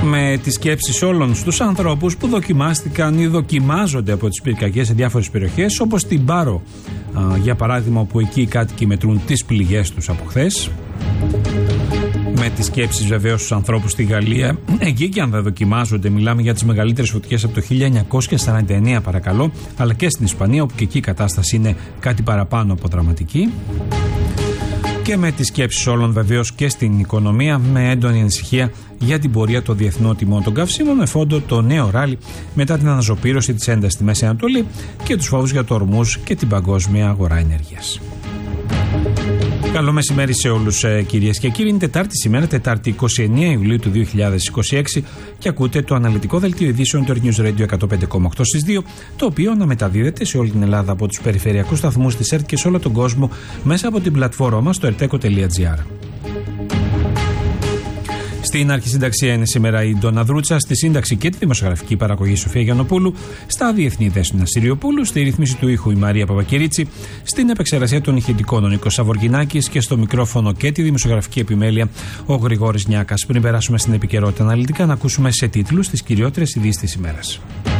Με τις σκέψεις όλων στους ανθρώπους που δοκιμάστηκαν ή δοκιμάζονται από τις πυρκαγιές σε διάφορες περιοχές, όπως στην Πάρο, για παράδειγμα, όπου εκεί οι κάτοικοι μετρούν τις πληγές τους από χθες. Με τις σκέψεις βεβαίως στους ανθρώπους στη Γαλλία, εκεί και αν δεν δοκιμάζονται, μιλάμε για τις μεγαλύτερες φωτιές από το 1949, παρακαλώ, αλλά και στην Ισπανία, όπου και εκεί η κατάσταση είναι κάτι παραπάνω από δραματική. Και με τις σκέψεις όλων βεβαίως και στην οικονομία, με έντονη ανησυχία για την πορεία των διεθνών τιμών των καυσίμων, με φόντο το νέο ράλι μετά την αναζωπήρωση της έντασης στη Μέση Ανατολή και τους φόβους για το Ορμούζ και την παγκόσμια αγορά ενέργειας. Καλό μεσημέρι σε όλους, κυρίες και κύριοι. Είναι Τετάρτη σήμερα, Τετάρτη 29 Ιουλίου του 2026, και ακούτε το αναλυτικό δελτίο ειδήσεων του News Radio 105,8 στις 2, το οποίο αναμεταδίδεται σε όλη την Ελλάδα από τους περιφερειακούς σταθμούς της ΕΡΤ και σε όλο τον κόσμο μέσα από την πλατφόρμα μας στο erteco.gr. Στην αρχισυνταξία είναι σήμερα η Ντόνα Δρούτσα, στη σύνταξη και τη δημοσιογραφική παραγωγή Σοφία Γιαννοπούλου, στα διεθνή Δέσποινα Συριοπούλου, στη ρύθμιση του ήχου η Μαρία Παπακυρίτσι, στην επεξεργασία των ηχητικών ο Νίκος Σαβοργινάκης και στο μικρόφωνο και τη δημοσιογραφική επιμέλεια ο Γρηγόρης Νιάκας. Πριν περάσουμε στην επικαιρότητα αναλυτικά, να ακούσουμε σε τίτλους τις κυριότερες ειδήσεις της ημέρας.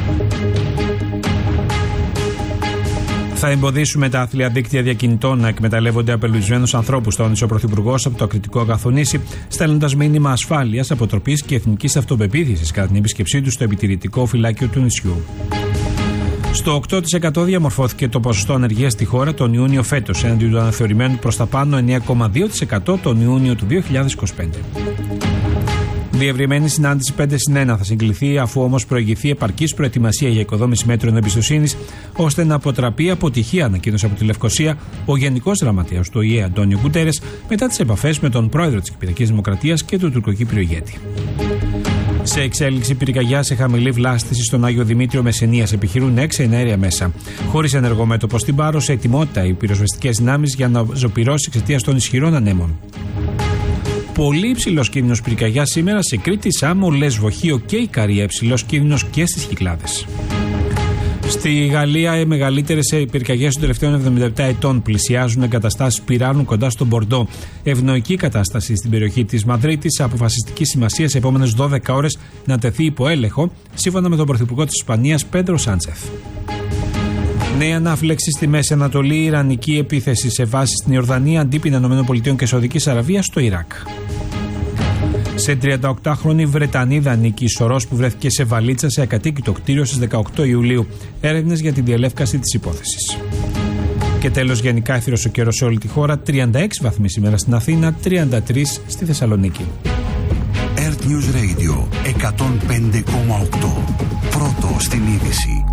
Θα εμποδίσουμε τα άθλια δίκτυα διακινητών να εκμεταλλεύονται απελπισμένους ανθρώπους, τόνισε ο Πρωθυπουργός από το Ακριτικό Αγαθονήσι, στέλνοντας μήνυμα ασφάλειας, αποτροπής και εθνικής αυτοπεποίθησης κατά την επίσκεψή του στο επιτηρητικό φυλάκιο του νησιού. Στο 8% διαμορφώθηκε το ποσοστό ανεργίας στη χώρα τον Ιούνιο φέτος, έναντι του αναθεωρημένου προς τα πάνω 9,2% τον Ιούνιο του 2025. Διευρυμένη συνάντηση 5+1 θα συγκληθεί, αφού όμως προηγηθεί επαρκής προετοιμασία για οικοδόμηση μέτρων εμπιστοσύνης, ώστε να αποτραπεί αποτυχία, ανακοίνωσε από τη Λευκοσία ο Γενικός Γραμματέας του ΟΗΕ Αντώνιο Γκουτέρες μετά τις επαφές με τον πρόεδρο της Κυπριακής Δημοκρατίας και τον τουρκοκύπριο ηγέτη. Σε εξέλιξη πυρκαγιά σε χαμηλή βλάστηση στον Άγιο Δημήτριο Μεσσηνίας, επιχειρούν 6 εναέρια μέσα. Χωρίς ενεργό μέτωπο στην Πάρο, σε ετοιμότητα οι πυροσβεστικές δυνάμεις για να ζωπυρώσει εξαιτίας των ισχυρών ανέμων. Πολύ υψηλός κίνδυνος πυρκαγιάς σήμερα σε Κρήτη, Σάμο, Λέσβο, Χίο και Ικαρία. Υψηλός κίνδυνος και στις Κυκλάδες. Στη Γαλλία, οι μεγαλύτερες πυρκαγιές των τελευταίων 77 ετών πλησιάζουν εγκαταστάσεις πυράνου κοντά στον Μπορντό. Ευνοϊκή κατάσταση στην περιοχή της Μαδρίτης, αποφασιστική σημασία σε επόμενες 12 ώρες να τεθεί υπό έλεγχο, σύμφωνα με τον Πρωθυπουργό της Ισπανίας, Πέντρο Σάντσεφ. Νέα ανάφλεξη στη Μέση Ανατολή, ιρανική επίθεση σε βάσεις στην Ιορδανία, αντίπεινα ΗΠΑ και Σαουδικής Αραβίας στο Ιράκ. Σε 38χρονη Βρετανίδα Νίκη Σορός, που βρέθηκε σε βαλίτσα σε ακατοίκητο κτίριο στις 18 Ιουλίου. Έρευνες για την διελεύκαση της υπόθεσης. Και τέλος, γενικά εύθυρος ο καιρός σε όλη τη χώρα. 36 βαθμοί σήμερα στην Αθήνα, 33 στη Θεσσαλονίκη. Earth News Radio 105,8. Πρώτο στην είδηση.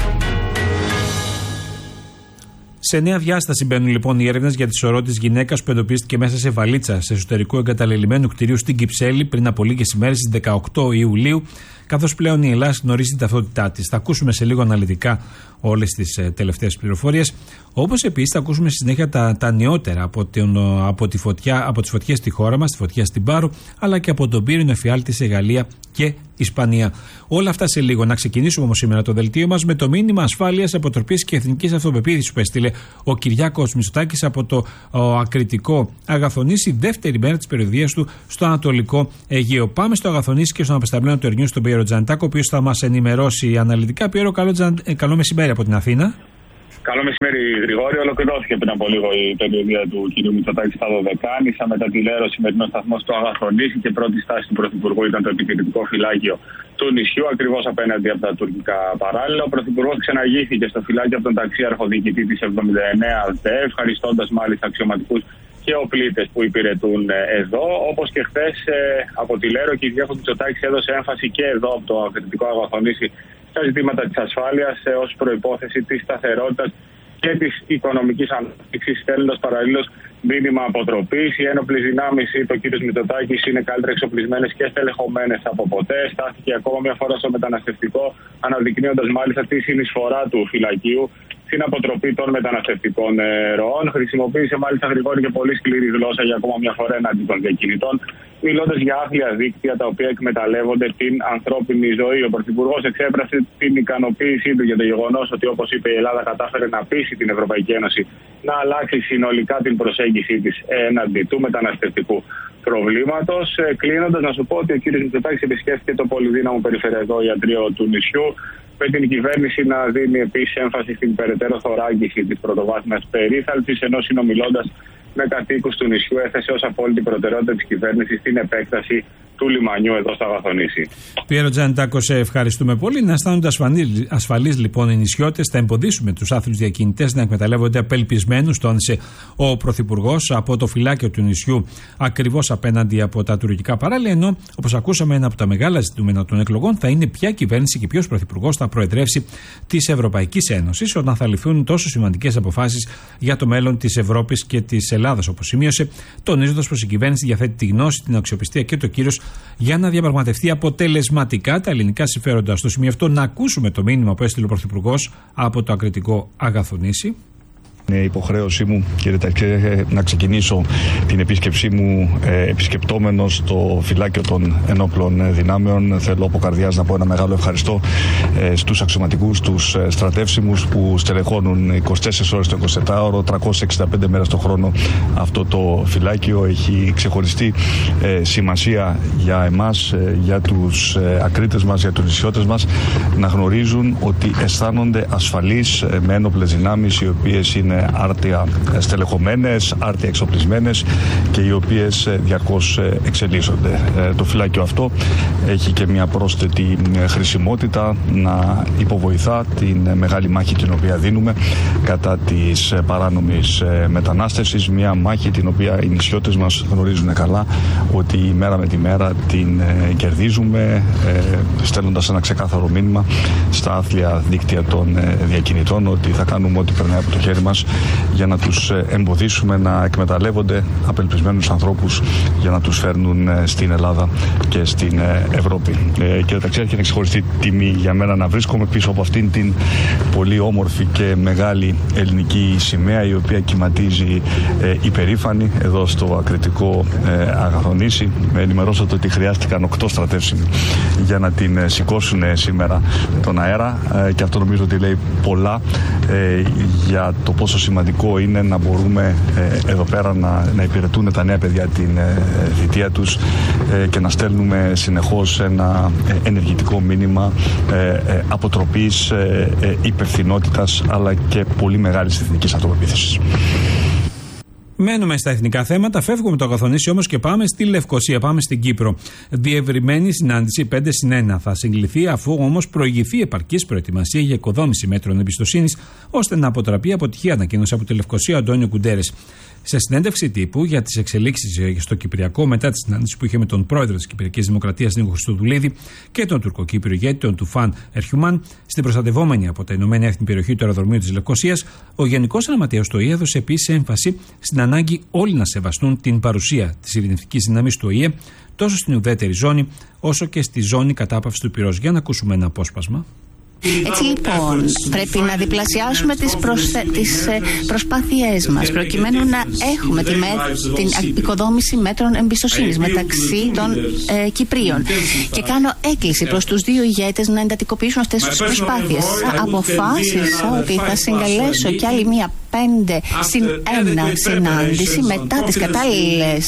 Σε νέα διάσταση μπαίνουν λοιπόν οι έρευνες για τη σωρό της γυναίκας που εντοπίστηκε μέσα σε βαλίτσα σε εσωτερικό εγκαταλελειμμένου κτηρίου στην Κυψέλη πριν από λίγες ημέρες, στις 18 Ιουλίου, καθώς πλέον η Ελλάδα γνωρίζει την ταυτότητά της. Θα ακούσουμε σε λίγο αναλυτικά όλες τις τελευταίες πληροφορίες. Όπως επίσης θα ακούσουμε στη συνέχεια τα νεότερα από τις φωτιές στη χώρα μας, τη φωτιά στην Πάρο, αλλά και από τον πύρινο εφιάλτη σε Γαλλία και Ισπανία. Όλα αυτά σε λίγο. Να ξεκινήσουμε όμως σήμερα το δελτίο μας με το μήνυμα ασφάλειας, αποτροπής και εθνικής αυτοπεποίθησης που έστειλε ο Κυριάκος Μητσοτάκης από το Ακριτικό Αγαθονήσι, δεύτερη μέρα της περιοδίας του στο Ανατολικό Αιγαίο. Πάμε στο Αγαθονήσι και στον απεσταλμένο του Ερνιού, τον Πιέρο Τζανετάκο, ο οποίος θα μας ενημερώσει αναλυτικά. Πιέρο, καλό μεσημέρι από την Αθήνα. Καλό μεσημέρι, Γρηγόρη. Ολοκληρώθηκε πριν από λίγο η περιοδία του κ. Μητσοτάκη στα Δωδεκάνησα. Μετά τη Λέρο, σημερινό σταθμό στο Αγαθονήσι και πρώτη στάση του Πρωθυπουργού ήταν το επιτηρητικό φυλάκιο του νησιού, ακριβώς απέναντι από τα τουρκικά παράλυλλα. Ο Πρωθυπουργός ξαναγήθηκε στο φυλάκιο από τον ταξίαρχο διοικητή τη 79 ΑΔΕ, ευχαριστώντας μάλιστα αξιωματικούς και οπλίτες που υπηρετούν εδώ. Όπως και χθες από τη Λέρο, ο κ. Μητσοτάκης έδωσε έμφαση και εδώ από το Ακριτικό Αγαθονήσι στα ζητήματα της ασφάλειας ως προϋπόθεση της σταθερότητας και της οικονομικής ανάπτυξης, στέλνοντας παραλλήλως μήνυμα αποτροπής. Οι ένοπλες δυνάμεις, είπε ο κ. Μητσοτάκης, είναι καλύτερα εξοπλισμένες και στελεχωμένες από ποτέ. Στάθηκε ακόμα μια φορά στο μεταναστευτικό, αναδεικνύοντας μάλιστα τη συνεισφορά του φυλακίου στην αποτροπή των μεταναστευτικών ροών. Χρησιμοποίησε μάλιστα, Γρηγόρη, και πολύ σκληρή γλώσσα για ακόμα μια φορά εναντί των διακινητών, μιλώντας για άθλια δίκτυα τα οποία εκμεταλλεύονται την ανθρώπινη ζωή. Ο Πρωθυπουργός εξέφρασε την ικανοποίησή του για το γεγονός ότι, όπως είπε, η Ελλάδα κατάφερε να πείσει την Ευρωπαϊκή Ένωση να αλλάξει συνολικά την προσέγγιση της έναντι του μεταναστευτικού προβλήματος. Κλείνοντας, να σου πω ότι ο κ. Μητσοτάκης επισκέφθηκε το πολυδύναμο περιφερειακό ιατρείο του νησιού, με την κυβέρνηση να δίνει επίσης έμφαση στην περαιτέρω θωράκιση της πρωτοβάθμιας περίθαλψης, ενώ συνομιλώντας με κατοίκους του νησιού έθεσε ως απόλυτη προτεραιότητα της κυβέρνησης την επέκταση του λιμανιού εδώ στο Αγαθονήσι. Πιέρο Τζανιτάκο, σε ευχαριστούμε πολύ. Να αισθάνονται ασφαλείς λοιπόν οι νησιώτες. Θα εμποδίσουμε τους άθλιους διακινητές να εκμεταλλεύονται απελπισμένους, τόνισε ο Πρωθυπουργός, από το φυλάκιο του νησιού, ακριβώς απέναντι από τα τουρκικά παράλια. Ενώ, όπως ακούσαμε, ένα από τα μεγάλα ζητούμενα των εκλογών θα είναι ποια κυβέρνηση και ποιος Πρωθυπουργός θα προεδρεύσει της Ευρωπαϊκής Ένωσης, όταν θα ληφθούν τόσο σημαντικές αποφάσεις για το μέλλον της Ευρώπης και της Ελλάδας, όπως σημείωσε, τονίζοντας πως η κυβέρνηση διαθέτει τη γνώση, την αξιοπιστία και το κύρος για να διαπραγματευτεί αποτελεσματικά τα ελληνικά συμφέροντα. Στο σημείο αυτό, να ακούσουμε το μήνυμα που έστειλε ο Πρωθυπουργός από το ακριτικό Αγαθονήσι. Είναι υποχρέωσή μου, κύριε Ταξέ, να ξεκινήσω την επίσκεψή μου επισκεπτόμενος το φυλάκιο των ενόπλων δυνάμεων. Θέλω από καρδιάς να πω ένα μεγάλο ευχαριστώ στους αξιωματικούς, τους στρατεύσιμους που στελεχώνουν 24 ώρες το 24ωρο, 365 μέρες το χρόνο αυτό το φυλάκιο. Έχει ξεχωριστή σημασία για εμάς, για τους ακρίτες μας, για τους νησιώτες μας, να γνωρίζουν ότι αισθάνονται ασφαλείς με ένοπλες δυνάμεις, οι οποίες είναι άρτια στελεχωμένες, άρτια εξοπλισμένες και οι οποίες διαρκώς εξελίσσονται. Το φυλάκιο αυτό έχει και μια πρόσθετη χρησιμότητα, να υποβοηθά την μεγάλη μάχη την οποία δίνουμε κατά της παράνομης μετανάστευσης, μια μάχη την οποία οι νησιώτες μας γνωρίζουν καλά ότι μέρα με τη μέρα την κερδίζουμε, στέλνοντας ένα ξεκάθαρο μήνυμα στα άθλια δίκτυα των διακινητών ότι θα κάνουμε ό,τι περνάει από το χέρι μας για να τους εμποδίσουμε να εκμεταλλεύονται απελπισμένους ανθρώπους για να τους φέρνουν στην Ελλάδα και στην Ευρώπη. Κύριε Ταξέ, έχει ξεχωριστή τιμή για μένα να βρίσκομαι πίσω από αυτήν την πολύ όμορφη και μεγάλη ελληνική σημαία, η οποία κυματίζει υπερήφανη εδώ στο ακριτικό Αγαθονήσι. Με ενημερώσατε ότι χρειάστηκαν 8 στρατεύσιμοι για να την σηκώσουν σήμερα τον αέρα, και αυτό νομίζω ότι λέει πολλά για το πόσο σημαντικό είναι να μπορούμε εδώ πέρα να υπηρετούν τα νέα παιδιά την θητεία τους και να στέλνουμε συνεχώς ένα ενεργητικό μήνυμα αποτροπής, υπευθυνότητας, αλλά και πολύ μεγάλης εθνικής αυτοπεποίθησης. Μένουμε στα εθνικά θέματα, φεύγουμε το Αγαθονήσι όμως και πάμε στη Λευκοσία, πάμε στην Κύπρο. Διευρυμένη συνάντηση 5+1 θα συγκληθεί, αφού όμως προηγηθεί επαρκής προετοιμασία για οικοδόμηση μέτρων εμπιστοσύνης, ώστε να αποτραπεί αποτυχία, ανακοίνωσε από τη Λευκοσία ο Αντώνιο Κουντέρες. Σε συνέντευξη τύπου για τις εξελίξεις στο Κυπριακό, μετά τη συνάντηση που είχε με τον πρόεδρο της Κυπριακής Δημοκρατίας Νίκο Χριστοδουλίδη και τον τουρκοκύπριο ηγέτη, τον Τουφάν Ερχιουμάν, στην προστατευόμενη από τα Ηνωμένα Έθνη περιοχή του αεροδρομίου της Λευκοσίας, ο Γενικός Γραμματέας του ΟΗΕ έδωσε επίσης έμφαση στην ανάγκη όλοι να σεβαστούν την παρουσία της ειρηνευτικής δύναμης του ΟΗΕ τόσο στην ουδέτερη ζώνη όσο και στη ζώνη κατάπαυσης του πυρός. Για να ακούσουμε ένα απόσπασμα. Έτσι λοιπόν πρέπει να διπλασιάσουμε τις προσπάθειές μας προκειμένου να έχουμε την οικοδόμηση μέτρων εμπιστοσύνης μεταξύ των Κυπρίων, και κάνω έκκληση προς τους δύο ηγέτες να εντατικοποιήσουν αυτές τις προσπάθειες. Αποφάσισα ότι θα συγκαλέσω κι άλλη μία 5+1 συνάντηση μετά τις κατάλληλες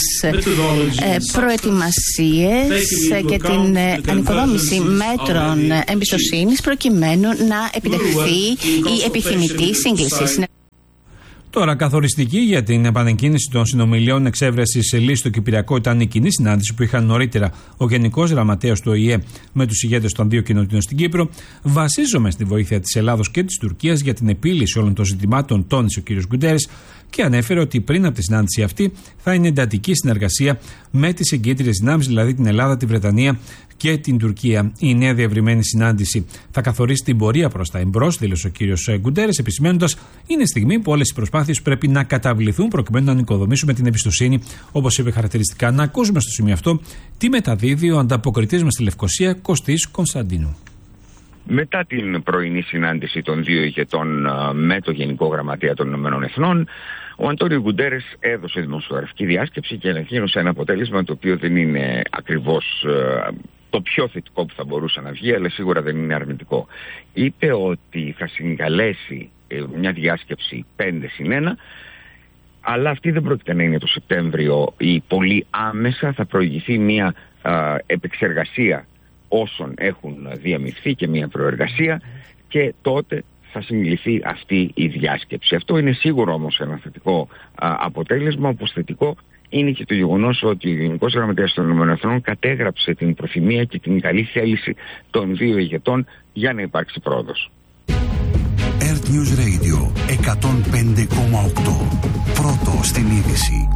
προετοιμασίες και την ανοικοδόμηση μέτρων εμπιστοσύνης προκειμένου να επιτευχθεί η επιθυμητή σύγκληση. Τώρα, καθοριστική για την επανεκκίνηση των συνομιλιών εξέβρεσης λύσης στο Κυπριακό ήταν η κοινή συνάντηση που είχαν νωρίτερα ο Γενικός Γραμματέας του ΟΗΕ με τους ηγέτες των δύο κοινοτήτων στην Κύπρο. Βασίζομαι στη βοήθεια της Ελλάδος και της Τουρκίας για την επίλυση όλων των ζητημάτων, τόνισε ο κ. Γκουντέρες, και ανέφερε ότι πριν από τη συνάντηση αυτή θα είναι εντατική συνεργασία με τις εγκύτριες δυνάμεις, δηλαδή την Ελλάδα, τη Βρετανία και την Τουρκία. Η νέα διευρυμένη συνάντηση θα καθορίσει την πορεία προς τα εμπρός, δήλωσε ο κ. Γκουντέρες, επισημαίνοντας: είναι στιγμή που όλες οι προσπάθειες πρέπει να καταβληθούν προκειμένου να νοικοδομήσουμε την εμπιστοσύνη, όπως είπε χαρακτηριστικά. Να ακούσουμε στο σημείο αυτό τι μεταδίδει ο ανταποκριτής μας στη Λευκοσία, Κωστής Κωνσταντίνου. Μετά την πρωινή συνάντηση των δύο ηγετών με το Γενικό Γραμματέα των Ηνωμένων Εθνών, ο Αντώνιο Γκουντέρες έδωσε δημοσιογραφική διάσκεψη και ανακοίνωσε ένα αποτέλεσμα το οποίο δεν είναι ακριβώς το πιο θετικό που θα μπορούσε να βγει, αλλά σίγουρα δεν είναι αρνητικό. Είπε ότι θα συγκαλέσει μια διάσκεψη 5+1, αλλά αυτή δεν πρόκειται να είναι το Σεπτέμβριο ή πολύ άμεσα. Θα προηγηθεί μια επεξεργασία όσων έχουν διαμειφθεί και μια προεργασία και τότε θα συγκληθεί αυτή η διάσκεψη. Αυτό είναι σίγουρο όμως ένα θετικό αποτέλεσμα. Όπως θετικό είναι και το γεγονός ότι ο Γενικός Γραμματέας των ΗΠΑ κατέγραψε την προθυμία και την καλή θέληση των δύο ηγετών για να υπάρξει πρόοδος. Earth News Radio 105,8. Πρώτο στην είδηση.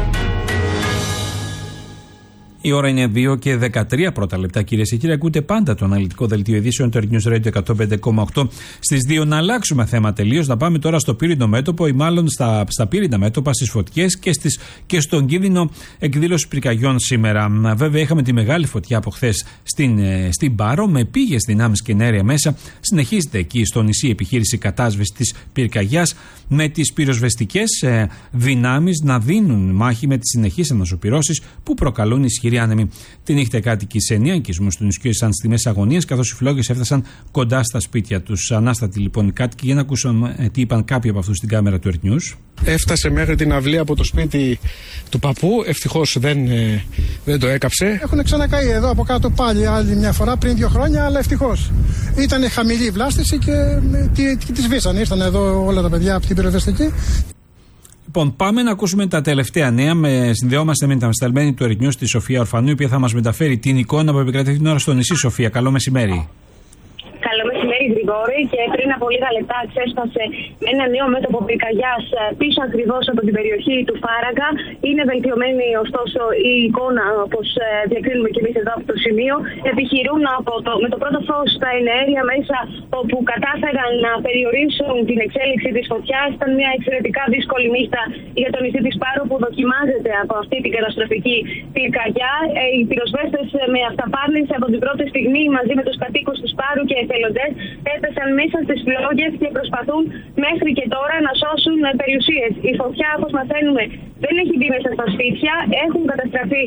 Η ώρα είναι 2 και 13 πρώτα λεπτά, κυρίες και κύριοι. Ακούτε πάντα το αναλυτικό δελτίο ειδήσεων του Earth News Radio 105,8. Στις 2 να αλλάξουμε θέμα τελείως. Να πάμε τώρα στο πύρινο μέτωπο ή μάλλον στα πύρινα μέτωπα, στις φωτιές και στον κίνδυνο εκδήλωση πυρκαγιών σήμερα. Βέβαια, είχαμε τη μεγάλη φωτιά από χθες στην Πάρο με πήγες δυνάμεις και ενέργεια μέσα. Συνεχίζεται εκεί στο νησί η επιχείρηση κατάσβεσης της πυρκαγιάς με τις πυροσβεστικές δυνάμεις να δίνουν μάχη με τις συνεχείς ανασωπυρώσεις που προκαλούν ισχυρή άνεμοι. Τη νύχτα κάτοικοι σε 9 οικισμούς του νησιού ήσαν στη μέση αγωνίας, καθώς οι φλόγες έφτασαν κοντά στα σπίτια τους. Ανάστατοι λοιπόν οι κάτοικοι, για να ακούσουμε τι είπαν κάποιοι από αυτούς στην κάμερα του Earth News. Έφτασε μέχρι την αυλή από το σπίτι του παππού. Ευτυχώς δεν το έκαψε. Έχουν ξανακαεί εδώ από κάτω πάλι άλλη μια φορά πριν 2 χρόνια, αλλά ευτυχώς. Ήταν χαμηλή η βλάστηση και τη σβήσανε. Ήρθαν εδώ όλα τα παιδιά από την πυροσβεστική. Λοιπόν, πάμε να ακούσουμε τα τελευταία νέα. Συνδεόμαστε με την αμεσταλμένη του Earth News, τη Σοφία Ορφανού, η οποία θα μας μεταφέρει την εικόνα που επικρατεί την ώρα στο νησί. Σοφία, καλό μεσημέρι. Καλό μεσημέρι, Γρηγόρη. Και πριν από λίγα λεπτά ξέσπασε ένα νέο μέτωπο πυρκαγιάς πίσω ακριβώς από την περιοχή του Φάραγγα. Είναι βελτιωμένη ωστόσο η εικόνα, όπως διακρίνουμε και εμείς εδώ από το σημείο. Επιχειρούν με το πρώτο φως τα εναέρια μέσα, όπου κατάφεραν να περιορίσουν την εξέλιξη της φωτιάς. Ήταν μια εξαιρετικά δύσκολη νύχτα για το νησί της Πάρου, που δοκιμάζεται από αυτή την καταστροφική πυρκαγιά. Οι πυροσβέστες με αυταπάρνηση από την πρώτη στιγμή μαζί με τους κατοίκους της Πάρου και εθελοντές έπεσαν μέσα στις φλόγες και προσπαθούν μέχρι και τώρα να σώσουν περιουσίες. Η φωτιά, όπως μαθαίνουμε, δεν έχει μπει μέσα στα σπίτια. Έχουν καταστραφεί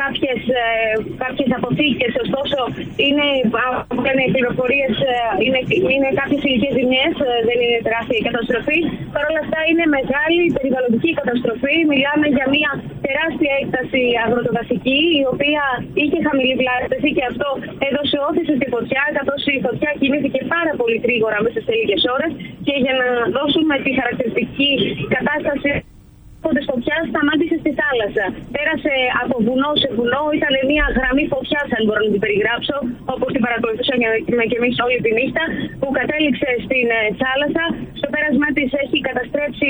κάποιες αποθήκες, ωστόσο είναι πληροφορίες, είναι κάποιες ηλικές ζημιές, δεν είναι τεράστια η καταστροφή. Παρ' όλα αυτά είναι μεγάλη περιβαλλοντική καταστροφή. Μιλάμε για μια τεράστια έκταση αγροτοδασική, η οποία είχε χαμηλή βλάστηση και αυτό έδωσε όθηση στη φωτιά, καθώς η φωτιά κινήθηκε πάρα πολύ γρήγορα μέσα σε λίγες ώρες. Και για να δώσουμε τη χαρακτηριστική κατάσταση της φωτιάς, σταμάτησε στη θάλασσα. Πέρασε από βουνό σε βουνό, ήταν μια γραμμή φωτιάς, αν μπορώ να την περιγράψω, όπως την παρακολουθούσαμε και εμείς όλη τη νύχτα, που κατέληξε στην θάλασσα. Στο πέρασμά της έχει καταστρέψει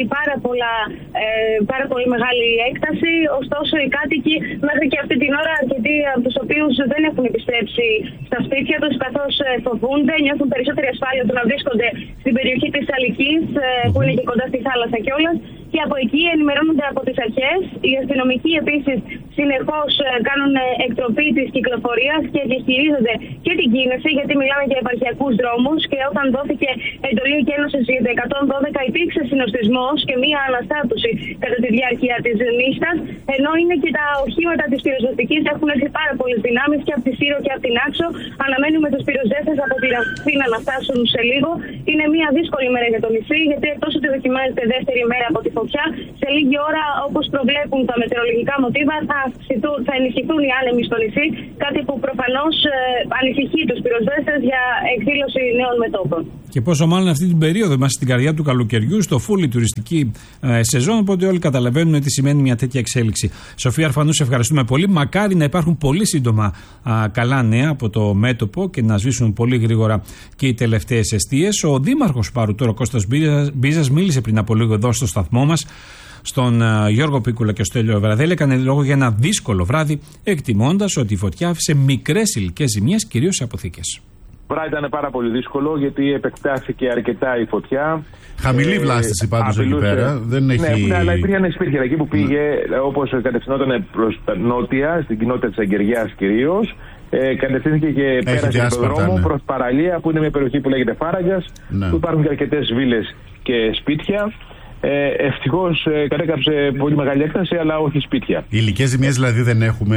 πάρα πολύ μεγάλη έκταση. Ωστόσο, οι κάτοικοι μέχρι και αυτή την ώρα, αρκετοί από τους οποίους δεν έχουν επιστρέψει στα σπίτια τους, καθώς φοβούνται, νιώθουν περισσότερη ασφάλεια του να βρίσκονται στην περιοχή της Αλικής, που είναι και κοντά στη θάλασσα κιόλας. Και από εκεί ενημερώνονται από τις αρχές. Οι αστυνομικοί επίσης συνεχώς κάνουν εκτροπή της κυκλοφορίας και διαχειρίζονται και την κίνηση, γιατί μιλάμε για επαρχιακούς δρόμους. Και όταν δόθηκε εντολή εκένωσης για το 112, υπήρξε συνοστισμός και μία αναστάτωση κατά τη διάρκεια της νύχτας. Ενώ είναι και τα οχήματα της πυροσβεστικής, έχουν έρθει πάρα πολλές δυνάμεις και από τη Σύρο και από την Άξο. Αναμένουμε τους πυροσβέστες από την Αθήνα να φτάσουν σε λίγο. Είναι μία δύσκολη μέρα για το νησί, γιατί εκτός ότι δοκιμάζεται δεύτερη μέρα από τη φωτιά, σε λίγη ώρα, όπως προβλέπουν τα μετεωρολογικά μοτίβα, θα ενισχυθούν οι άνεμοι στο νησί, κάτι που προφανώς ανησυχεί τους πυροσβέστες για εκδήλωση νέων μετώπων. Και πόσο μάλλον αυτή την περίοδο είμαστε στην καρδιά του καλοκαιριού, στο φούλη τουριστική σεζόν, οπότε όλοι καταλαβαίνουν τι σημαίνει μια τέτοια εξέλιξη. Σοφία Ορφανού, σε ευχαριστούμε πολύ. Μακάρι να υπάρχουν πολύ σύντομα καλά νέα από το μέτωπο και να σβήσουν πολύ γρήγορα και οι τελευταίες εστίες. Ο δήμαρχος Πάρου, τώρα Κώστας Μπίζας, μίλησε πριν από λίγο εδώ στο σταθμό μας, στον Γιώργο Πίκουλα και στο Στέλιο Βραδέλη. Έκανε λόγο για ένα δύσκολο βράδυ, εκτιμώντας ότι η φωτιά άφησε μικρές υλικές ζημιές, κυρίως σε αποθήκες. Βράδυ ήταν πάρα πολύ δύσκολο, γιατί επεκτάθηκε αρκετά η φωτιά. Χαμηλή βλάστηση πάντως εκεί πέρα. Δεν έχει... Ναι, αλλά υπήρχαν σπίτια εκεί που πήγε, όπως κατευθυνόταν προς τα νότια, στην κοινότητα της Αγγεργιάς κυρίως. Κατευθύνθηκε και πέρασε από τον δρόμο προς παραλία, που είναι μια περιοχή που λέγεται Φάραγγας, που υπάρχουν και αρκετές βίλες και σπίτια. Ευτυχώς κατέκαψε πολύ μεγάλη έκταση, αλλά όχι σπίτια. Οι υλικές ζημιές δηλαδή δεν έχουμε...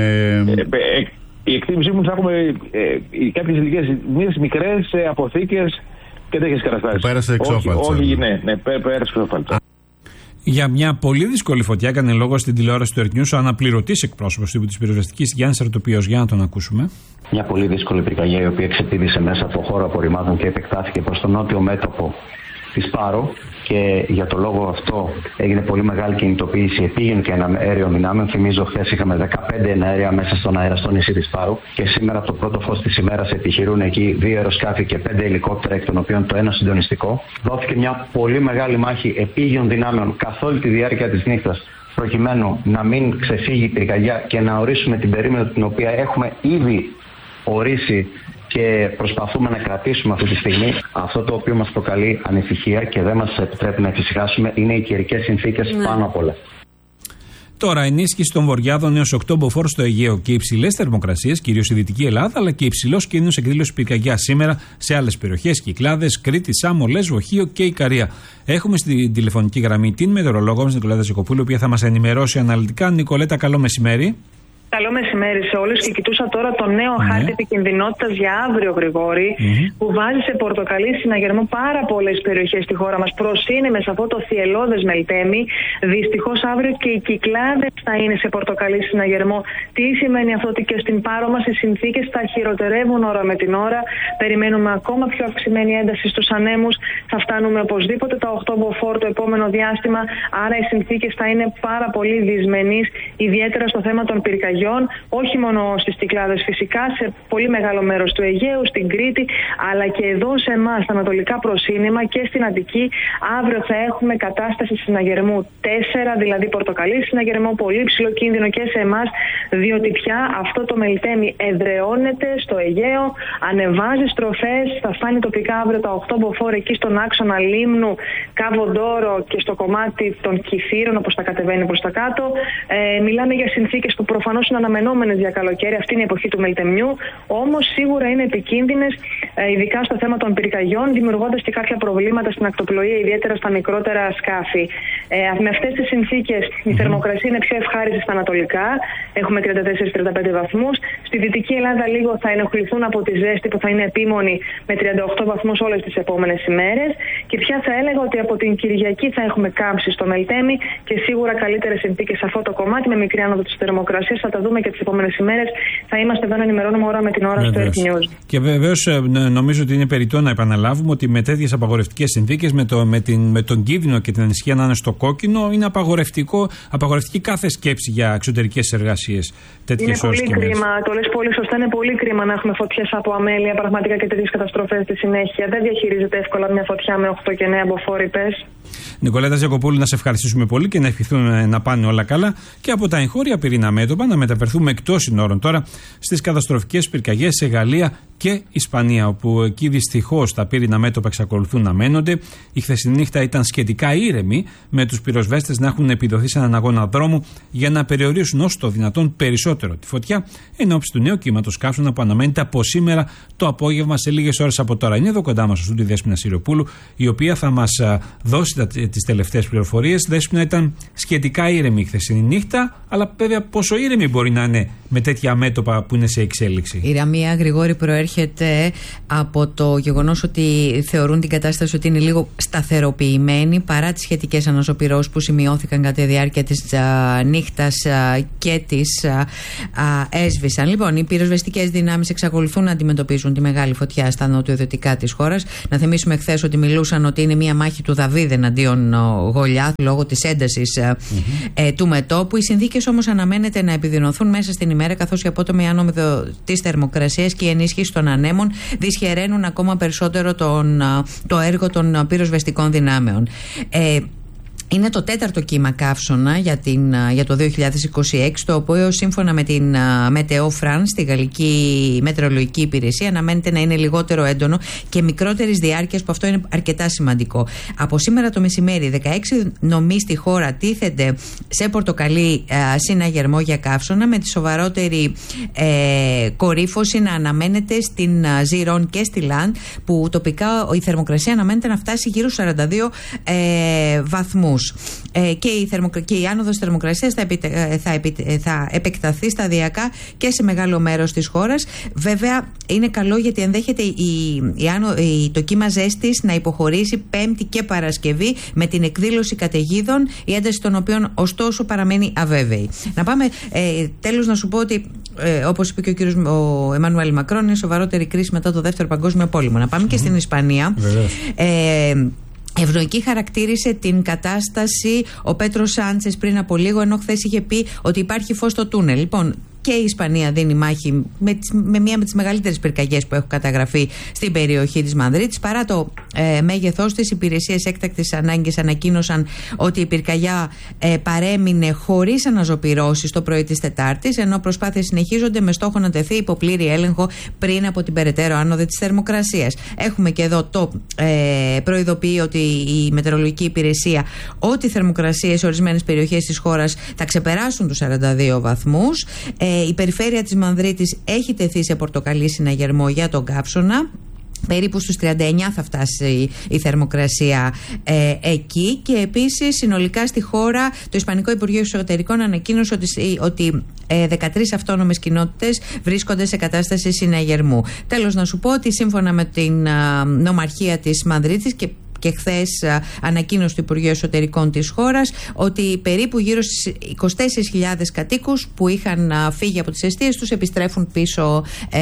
Η εκτίμησή μου θα έχουμε κάποιες υλικές ζημιές μικρές σε αποθήκες και τέτοιες καταστάσεις. Πέρασε εξόφαλτσα. Όχι, ναι, πέρασε εξόφαλτσα. Για μια πολύ δύσκολη φωτιά έκανε λόγο στην τηλεόραση του Earth News ο αναπληρωτής εκπρόσωπος της πυροσβεστικής Γιάννης Αρτοπίος. Για να τον ακούσουμε. Μια πολύ δύσκολη πυρκαγιά η οποία ξεπήδησε μέσα από χώρο απορριμμάτων και επεκτάθηκε προς το νότιο μέτωπο της Πάρο, και για το λόγο αυτό έγινε πολύ μεγάλη κινητοποίηση επίγειων και αέριων δυνάμεων. Θυμίζω, χθες είχαμε 15 εναέρια μέσα στον αέρα στο νησί της Πάρου, και σήμερα από το πρώτο φως της ημέρας επιχειρούν εκεί 2 αεροσκάφη και 5 ελικόπτερα, εκ των οποίων το ένα συντονιστικό. Δόθηκε μια πολύ μεγάλη μάχη επίγειων δυνάμεων καθ' όλη τη διάρκεια της νύχτας, προκειμένου να μην ξεφύγει η πυρκαγιά και να ορίσουμε την περίμετρο την οποία έχουμε ήδη ορίσει και προσπαθούμε να κρατήσουμε αυτή τη στιγμή. Αυτό το οποίο μας προκαλεί ανησυχία και δεν μας επιτρέπει να εφησυχάσουμε είναι οι καιρικές συνθήκες πάνω απ' όλα. Τώρα, ενίσχυση των βοριάδων έως 8 μποφόρ στο Αιγαίο και υψηλές θερμοκρασίες, κυρίως στη Δυτική Ελλάδα, αλλά και υψηλός κίνδυνος εκδήλωσης πυρκαγιάς σήμερα σε άλλες περιοχές, Κυκλάδες, Κρήτη, Σάμο, Λέσβο, Χίο και Ικαρία. Έχουμε στην τηλεφωνική γραμμή την μετεωρολόγο μας, Νικολέτα Ζεκοπούλου, η οποία θα μας ενημερώσει αναλυτικά. Νικολέτα, καλό μεσημέρι. Καλό μεσημέρι σε όλους, και κοιτούσα τώρα το νέο χάρτη επικινδυνότητας για αύριο, Γρηγόρη, που βάζει σε πορτοκαλί συναγερμό πάρα πολλές περιοχές στη χώρα μας. Προσύνεμες σε αυτό το θυελλώδες Μελτέμι. Δυστυχώς αύριο και οι Κυκλάδες θα είναι σε πορτοκαλί συναγερμό. Τι σημαίνει αυτό? Ότι και στην Πάρο μας οι συνθήκες θα χειροτερεύουν ώρα με την ώρα. Περιμένουμε ακόμα πιο αυξημένη ένταση στους ανέμους. Θα φτάνουμε οπωσδήποτε τα 8 μποφόρ το επόμενο διάστημα. Άρα οι συνθήκες θα είναι πάρα πολύ δυσμενείς, ιδιαίτερα στο θέμα των πυρκαγιών. Όχι μόνο στις Κυκλάδες φυσικά, σε πολύ μεγάλο μέρος του Αιγαίου, στην Κρήτη, αλλά και εδώ σε εμάς, στα ανατολικά προσύνημα και στην Αττική. Αύριο θα έχουμε κατάσταση συναγερμού 4, δηλαδή πορτοκαλί συναγερμό, πολύ υψηλό κίνδυνο και σε εμάς, διότι πια αυτό το Μελτέμι εδραιώνεται στο Αιγαίο, ανεβάζει στροφές, θα φτάνει τοπικά αύριο τα 8 μποφόρ εκεί στον άξονα Λίμνου, Κάβο-Ντόρο και στο κομμάτι των Κηφείρων, όπως θα κατεβαίνει προς τα κάτω. Μιλάμε για συνθήκες που προφανώς είναι αναμενόμενες για καλοκαίρι, αυτή είναι η εποχή του Μελτεμιού, όμως σίγουρα είναι επικίνδυνες, ειδικά στο θέμα των πυρκαγιών, δημιουργώντας και κάποια προβλήματα στην ακτοπλοεία, ιδιαίτερα στα μικρότερα σκάφη. Με αυτές τις συνθήκες η θερμοκρασία είναι πιο ευχάριστη στα ανατολικά, έχουμε 34-35 βαθμούς. Στη Δυτική Ελλάδα λίγο θα ενοχληθούν από τη ζέστη που θα είναι επίμονη με 38 βαθμούς όλες τις επόμενες ημέρες, και πια θα έλεγα ότι από την Κυριακή θα έχουμε κάμψη στο Μελτέμι και σίγουρα καλύτερες συνθήκες σε αυτό το κομμάτι, με μικρή άνοδο της θερμοκρασίας. Θα τα δούμε και τις επόμενες ημέρες. Θα είμαστε εδώ να ενημερώνουμε ώρα με την ώρα στο Earth News. Και βεβαίως νομίζω ότι είναι περιττό να επαναλάβουμε ότι με τέτοιες απαγορευτικές συνθήκες, με τον κίνδυνο και την ανησυχία να είναι στο κόκκινο, είναι απαγορευτική κάθε σκέψη για εξωτερικές εργασίες. Είναι πολύ κρίμα, το λες πολύ σωστά. Είναι πολύ κρίμα να έχουμε φωτιές από αμέλεια πραγματικά και τέτοιες καταστροφές στη συνέχεια. Δεν διαχειρίζεται εύκολα μια φωτιά με 8 και 9 μποφόρ, πες. Νικολέτα Ζεκοπούλου, να σε ευχαριστήσουμε πολύ και να ευχηθούν να πάνε όλα καλά και από τα εγχώρια πυρήνα μέτωπα να μεταφερθούμε εκτός συνόρων τώρα στις καταστροφικές πυρκαγιές σε Γαλλία και Ισπανία, όπου εκεί δυστυχώς τα πύρινα μέτωπα εξακολουθούν να μένονται. Η χθεσινή νύχτα ήταν σχετικά ήρεμη, με τους πυροσβέστες να έχουν επιδοθεί σε έναν αγώνα δρόμου για να περιορίσουν όσο το δυνατόν περισσότερο τη φωτιά, εν ώψη του νέου κύματος καύσωνα που αναμένεται από σήμερα το απόγευμα σε λίγες ώρες από τώρα. Είναι εδώ κοντά μας στο στούντιο η Δέσποινα Σιριοπούλου, η οποία θα μας δώσει τις τελευταίες πληροφορίες. Δέσποινα, ήταν σχετικά ήρεμη η χθεσινή νύχτα, αλλά βέβαια πόσο ήρεμη μπορεί να είναι με τέτοια μέτωπα που είναι σε εξέλιξη? Η ηρεμία, Γρηγόρη, προέρχεται από το γεγονός ότι θεωρούν την κατάσταση ότι είναι λίγο σταθεροποιημένη παρά τις σχετικές αναζωπυρώσεις που σημειώθηκαν κατά τη διάρκεια της νύχτας και τις έσβησαν. Λοιπόν, οι πυροσβεστικές δυνάμεις εξακολουθούν να αντιμετωπίζουν τη μεγάλη φωτιά στα νοτιοδυτικά της χώρας. Να θυμίσουμε χθες ότι μιλούσαν ότι είναι μια μάχη του Δαβίδ εναντίον Γολιάθ λόγω της έντασης του μετώπου. Οι συνθήκες όμως αναμένεται να επιδεινωθούν μέσα στην ημέρα, καθώς η απότομη άνοδο της θερμοκρασίας και η ενίσχυση των ανέμων δυσχεραίνουν ακόμα περισσότερο το έργο των πυροσβεστικών δυνάμεων. Είναι το 4ο κύμα καύσωνα για το 2026, το οποίο σύμφωνα με την Meteo France, τη Γαλλική Μετεωρολογική Υπηρεσία, αναμένεται να είναι λιγότερο έντονο και μικρότερης διάρκειας, που αυτό είναι αρκετά σημαντικό. Από σήμερα το μεσημέρι, 16 νομοί στη χώρα τίθενται σε πορτοκαλί συναγερμό για καύσωνα, με τη σοβαρότερη κορύφωση να αναμένεται στην Ζιρόν και στη Λαντ, που τοπικά η θερμοκρασία αναμένεται να φτάσει γύρω στους 42 βαθμούς. βαθμούς. Και η άνοδος θερμοκρασίας θα επεκταθεί σταδιακά και σε μεγάλο μέρος της χώρας. Βέβαια είναι καλό γιατί ενδέχεται το κύμα ζέστης να υποχωρήσει Πέμπτη και Παρασκευή με την εκδήλωση καταιγίδων, η ένταση των οποίων ωστόσο παραμένει αβέβαιη. Να πάμε τέλος να σου πω ότι όπως είπε και ο κύριος Εμμανουέλ Μακρόν, είναι σοβαρότερη κρίση μετά το Δεύτερο Παγκόσμιο Πόλεμο. Να πάμε και στην Ισπανία. Ευνοϊκή χαρακτήρισε την κατάσταση ο Πέτρο Σάντσες πριν από λίγο, ενώ χθες είχε πει ότι υπάρχει φως στο τούνελ. Λοιπόν, και η Ισπανία δίνει μάχη με μία με τις μεγαλύτερες πυρκαγιές που έχουν καταγραφεί στην περιοχή της Μαδρίτης. Παρά το μέγεθός της, οι υπηρεσίες έκτακτης ανάγκης ανακοίνωσαν ότι η πυρκαγιά παρέμεινε χωρίς αναζωπυρώσεις το πρωί της Τετάρτης, ενώ προσπάθειες συνεχίζονται με στόχο να τεθεί υπό πλήρη έλεγχο πριν από την περαιτέρω άνοδο της θερμοκρασίας. Έχουμε και εδώ το προειδοποιεί ότι η μετεωρολογική υπηρεσία ότι οι θερμοκρασίες σε ορισμένες περιοχές της χώρας θα ξεπεράσουν τους 42 βαθμούς. Η περιφέρεια της Μανδρίτης έχει τεθεί σε πορτοκαλί συναγερμό για τον καύσωνα. Περίπου στους 39 θα φτάσει η θερμοκρασία εκεί. Και επίσης συνολικά στη χώρα το Ισπανικό Υπουργείο Εσωτερικών ανακοίνωσε ότι 13 αυτόνομες κοινότητες βρίσκονται σε κατάσταση συναγερμού. Τέλος να σου πω ότι σύμφωνα με την νομαρχία της Μαδρίτης και χθες ανακοίνωσε το Υπουργείο Εσωτερικών της χώρας ότι περίπου γύρω στις 24.000 κατοίκους που είχαν φύγει από τις εστίες τους επιστρέφουν πίσω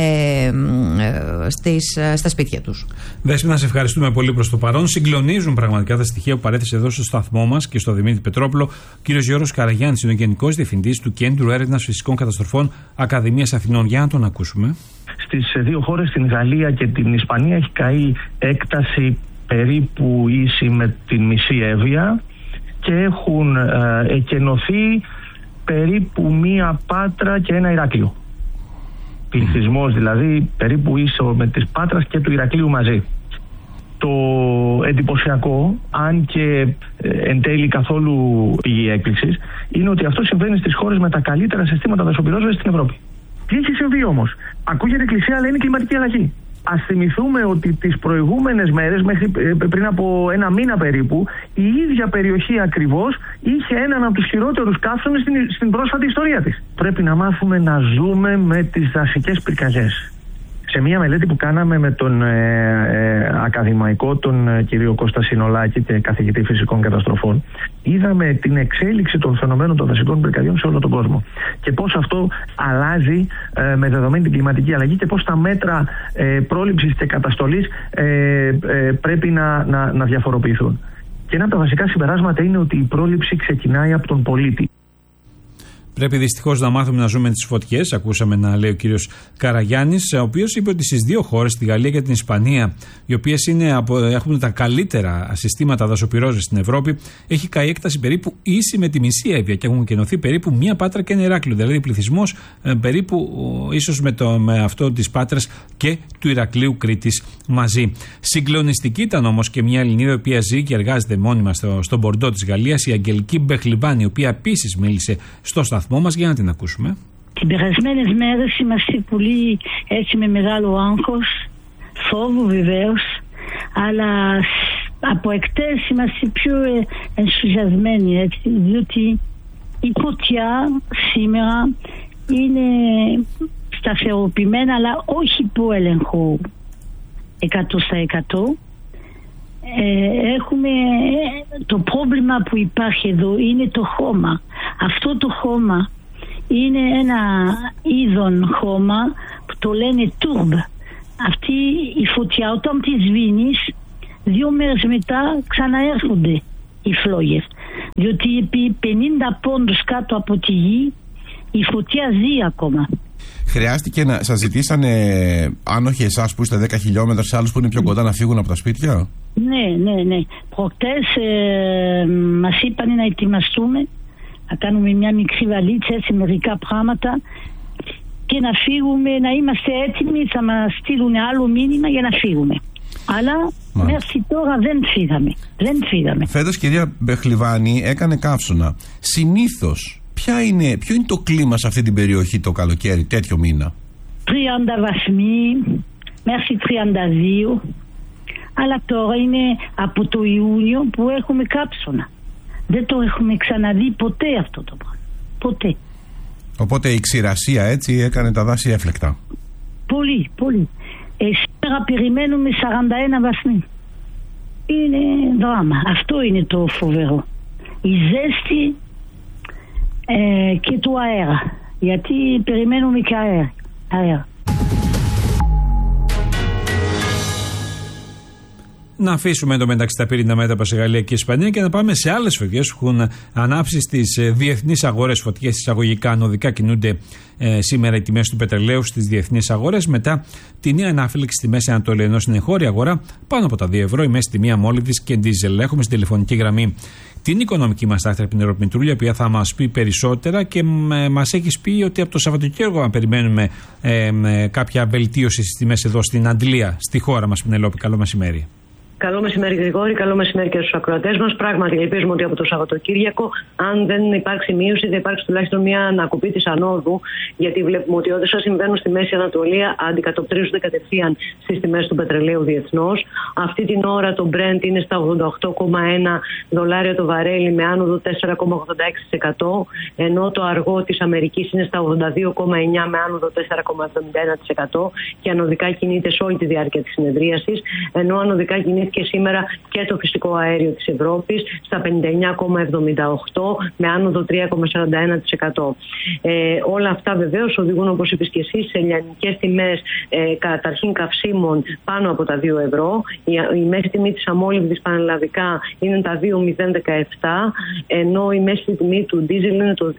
στα σπίτια τους. Δέσποινα, σε ευχαριστούμε πολύ προς το παρόν. Συγκλονίζουν πραγματικά τα στοιχεία που παρέθεσε εδώ στο σταθμό μας και στο Δημήτρη Πετρόπουλο. Ο κύριος Γιώργος Καραγιάννης είναι ο Γενικός Διευθυντής του Κέντρου Έρευνας Φυσικών Καταστροφών Ακαδημίας Αθηνών. Για να τον ακούσουμε. Στις δύο χώρες, την Γαλλία και την Ισπανία, έχει καεί έκταση περίπου ίση με την μισή Εύβοια και έχουν εκενωθεί περίπου μία Πάτρα και ένα Ηράκλειο. Πληθυσμός δηλαδή περίπου ίσο με της Πάτρας και του Ηρακλείου μαζί. Το εντυπωσιακό, αν και εν τέλει καθόλου πηγή έκπληξης, είναι ότι αυτό συμβαίνει στις χώρες με τα καλύτερα συστήματα δασοπυρόσβεσης στην Ευρώπη. Τι έχει συμβεί όμως? Ακούγεται κλισέ, αλλά είναι κλιματική αλλαγή. Ας θυμηθούμε ότι τις προηγούμενες μέρες, μέχρι πριν από ένα μήνα περίπου, η ίδια περιοχή ακριβώς είχε έναν από τους χειρότερους καύσονες στην πρόσφατη ιστορία της. Πρέπει να μάθουμε να ζούμε με τις δασικές πυρκαγιές. Σε μια μελέτη που κάναμε με τον ακαδημαϊκό, τον κύριο Κώστα Συνολάκη και καθηγητή φυσικών καταστροφών, είδαμε την εξέλιξη των φαινομένων των δασικών πυρκαγιών σε όλο τον κόσμο και πώς αυτό αλλάζει με δεδομένη την κλιματική αλλαγή και πώς τα μέτρα πρόληψης και καταστολής πρέπει να διαφοροποιηθούν. Και ένα από τα βασικά συμπεράσματα είναι ότι η πρόληψη ξεκινάει από τον πολίτη. Πρέπει δυστυχώς να μάθουμε να ζούμε τις φωτιές. Ακούσαμε να λέει ο κύριος Καραγιάννης, ο οποίος είπε ότι στις δύο χώρες, τη Γαλλία και την Ισπανία, οι οποίες έχουν τα καλύτερα συστήματα δασοπυρόσβεσης στην Ευρώπη, έχει καεί έκταση περίπου ίση με τη μισή Εύβοια και έχουν κενωθεί περίπου μία Πάτρα και ένα Ηράκλειο. Δηλαδή πληθυσμός περίπου ίσως με αυτό της Πάτρας και του Ηρακλείου Κρήτης μαζί. Συγκλονιστική ήταν όμως και μια Ελληνίδα η οποία ζει και εργάζεται μόνιμα στον Μπορντό της Γαλλίας, η Αγγελική Μπεχλιβάνη, η οποία επίσης μίλησε στο σταθμό μας, για να την ακούσουμε. Τις περασμένες μέρες είμαστε πολύ έτσι με μεγάλο άγχος, φόβο βεβαίως, αλλά από εκτές είμαστε πιο ενθουσιασμένοι έτσι, διότι η φωτιά σήμερα είναι σταθεροποιημένα, αλλά όχι που έλεγχο 100%. Έχουμε το πρόβλημα που υπάρχει εδώ είναι το χώμα. Αυτό το χώμα είναι ένα είδον χώμα που το λένε τουρμπ. Αυτή η φωτιά όταν τη σβήνεις, 2 μέρες μετά ξαναέρχονται οι φλόγες, διότι επί 50 πόντους κάτω από τη γη η φωτιά ζει ακόμα. Χρειάστηκε να σας ζητήσανε, αν όχι εσάς που είστε 10 χιλιόμετρα, σε άλλους που είναι πιο κοντά, να φύγουν από τα σπίτια? Ναι. Προχτές μας είπαν να ετοιμαστούμε, να κάνουμε μια μικρή βαλίτσα, έτσι μερικά πράγματα και να φύγουμε, να είμαστε έτοιμοι, θα μας στείλουν άλλο μήνυμα για να φύγουμε. Αλλά μέχρι τώρα δεν φύγαμε. Φέτος, κυρία Μπεχλιβάνη, έκανε καύσωνα. Συνήθως ποιο είναι το κλίμα σε αυτή την περιοχή το καλοκαίρι, τέτοιο μήνα? 30 βαθμοί μέχρι 32. Αλλά τώρα είναι από το Ιούνιο που έχουμε κάψωνα. Δεν το έχουμε ξαναδεί ποτέ αυτό το πράγμα. Ποτέ. Οπότε η ξηρασία έτσι έκανε τα δάση έφλεκτα. Πολύ, πολύ. Σήμερα περιμένουμε 41 βαθμοί. Είναι δράμα. Αυτό είναι το φοβερό. Η ζέστη και το αέρα. Γιατί περιμένουμε και αέρα. Να αφήσουμε εντωμεταξύ τα πυρήνα μέτωπα σε Γαλλία και Ισπανία και να πάμε σε άλλες φωτιές που έχουν ανάψει στις διεθνείς αγορές. Φωτιές εισαγωγικά ανωδικά κινούνται σήμερα οι τιμές του πετρελαίου στις διεθνείς αγορές μετά τη νέα ανάφλεξη στη Μέση Ανατολή. Ενώ στην εγχώρια αγορά πάνω από τα 2 ευρώ η μέση τιμή αμόλυβδης και ντίζελ. Έχουμε στην τηλεφωνική γραμμή την οικονομική μας άκρα Πινερόπη Μητρούλια, η οποία θα μας πει περισσότερα και μας έχει πει ότι από το Σαββατοκύριακο περιμένουμε κάποια βελτίωση στις τιμές εδώ στην Αντλία, στη χώρα μας. Πινερόπη, καλό μεσημέρι. Καλό μεσημέρι, Γρηγόρη. Καλό μεσημέρι και στους ακροατές μας. Πράγματι, ελπίζουμε ότι από το Σαββατοκύριακο, αν δεν υπάρξει μείωση, θα υπάρξει τουλάχιστον μια ανακοπή της ανόδου. Γιατί βλέπουμε ότι όσα συμβαίνουν στη Μέση Ανατολή αντικατοπτρίζονται κατευθείαν στις τιμές του πετρελαίου διεθνώς. Αυτή την ώρα το Brent είναι στα $88,1 το βαρέλι με άνοδο 4,86%. Ενώ το αργό της Αμερικής είναι στα 82,9 με άνοδο 4,71% και ανωδικά κινείται σε όλη τη διάρκεια της συνεδρίασης. Ενώ ανωδικά κινείται και σήμερα και το φυσικό αέριο της Ευρώπης στα 59,78 με άνοδο 3,41%. Όλα αυτά βεβαίως οδηγούν, όπως είπες και εσύ, σε λιανικές τιμές καταρχήν καυσίμων πάνω από τα 2 ευρώ. Η μέση τιμή της αμόλυβδης πανελλαδικά είναι τα 2,017, ενώ η μέση τιμή του ντίζελ είναι το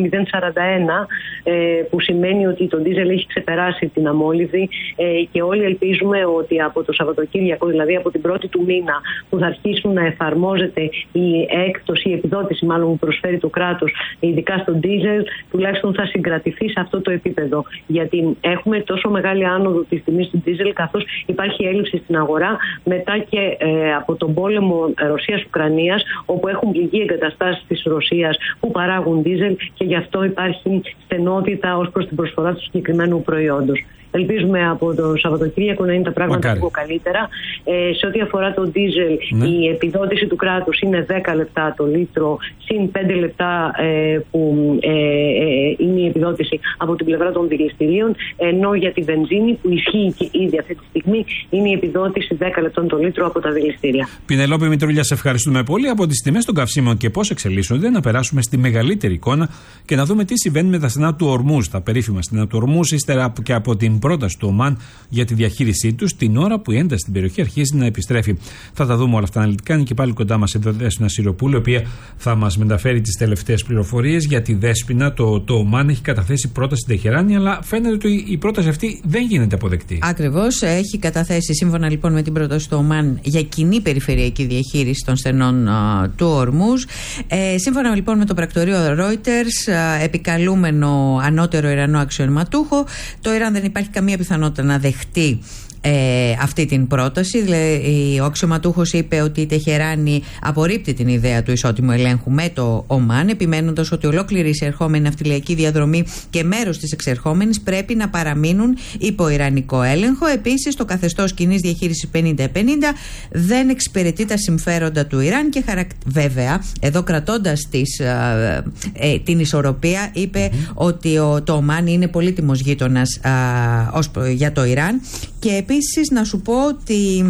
2,041, που σημαίνει ότι το ντίζελ έχει ξεπεράσει την αμόλυβδη και όλοι ελπίζουμε ότι από το Σαββατοκύριακο, δηλαδή από την πρώτη του μήνα που θα αρχίσουν να εφαρμόζεται η έκπτωση, η επιδότηση μάλλον που προσφέρει το κράτος, ειδικά στο ντίζελ, τουλάχιστον θα συγκρατηθεί σε αυτό το επίπεδο. Γιατί έχουμε τόσο μεγάλη άνοδο της τιμής του ντίζελ, καθώς υπάρχει έλλειψη στην αγορά μετά και από τον πόλεμο Ρωσίας-Ουκρανίας, όπου έχουν πληγεί εγκαταστάσεις της Ρωσίας που παράγουν ντίζελ και γι' αυτό υπάρχει στενότητα ως προς την προσφορά του συγκεκριμένου προϊόντος. Ελπίζουμε από το Σαββατοκύριακο να είναι τα πράγματα λίγο καλύτερα. Σε ό,τι αφορά το ντίζελ, η επιδότηση του κράτους είναι 10 λεπτά το λίτρο, συν 5 λεπτά που είναι η επιδότηση από την πλευρά των δηληστηρίων. Ενώ για τη βενζίνη, που ισχύει και ήδη αυτή τη στιγμή, είναι η επιδότηση 10 λεπτών το λίτρο από τα δηληστήρια. Πινελόπη Μητρούλια, σε ευχαριστούμε πολύ. Από τις τιμές των καυσίμων και πώς εξελίσσονται, να περάσουμε στη μεγαλύτερη εικόνα και να δούμε τι συμβαίνει με τα στενά του Ορμούζ, τα περίφημα στενά του Ορμούζ, ύστερα και από την πρόταση του Ομάν για τη διαχείρισή τους, την ώρα που η ένταση στην περιοχή αρχίζει να επιστρέφει. Θα τα δούμε όλα αυτά αναλυτικά. Είναι και πάλι κοντά μας εδώ Δέσποινα Σιροπούλου, η οποία θα μας μεταφέρει τις τελευταίες πληροφορίες για τη Δέσποινα. Το Ομάν έχει καταθέσει πρόταση στην Τεχεράνη, αλλά φαίνεται ότι η πρόταση αυτή δεν γίνεται αποδεκτή. Ακριβώς. Έχει καταθέσει, σύμφωνα λοιπόν με την πρόταση του Ομάν, για κοινή περιφερειακή διαχείριση των στενών του Ορμούζ. Σύμφωνα λοιπόν με το πρακτορείο Reuters, επικαλούμενο ανώτερο Ιρανό αξιωματούχο, το Ιράν δεν υπάρχει καμία πιθανότητα να δεχτεί αυτή την πρόταση. Δηλαδή, ο αξιωματούχος είπε ότι η Τεχεράνη απορρίπτει την ιδέα του ισότιμου ελέγχου με το Ομάν, επιμένοντας ότι ολόκληρη η εισερχόμενη ναυτιλιακή διαδρομή και μέρος της εξερχόμενης πρέπει να παραμείνουν υπό ιρανικό έλεγχο. Επίσης, το καθεστώς κοινής διαχείρισης 50-50 δεν εξυπηρετεί τα συμφέροντα του Ιράν και βέβαια, εδώ κρατώντας την ισορροπία, είπε ότι το Ομάν είναι πολύτιμος γείτονας για το Ιράν. Και επίσης να σου πω ότι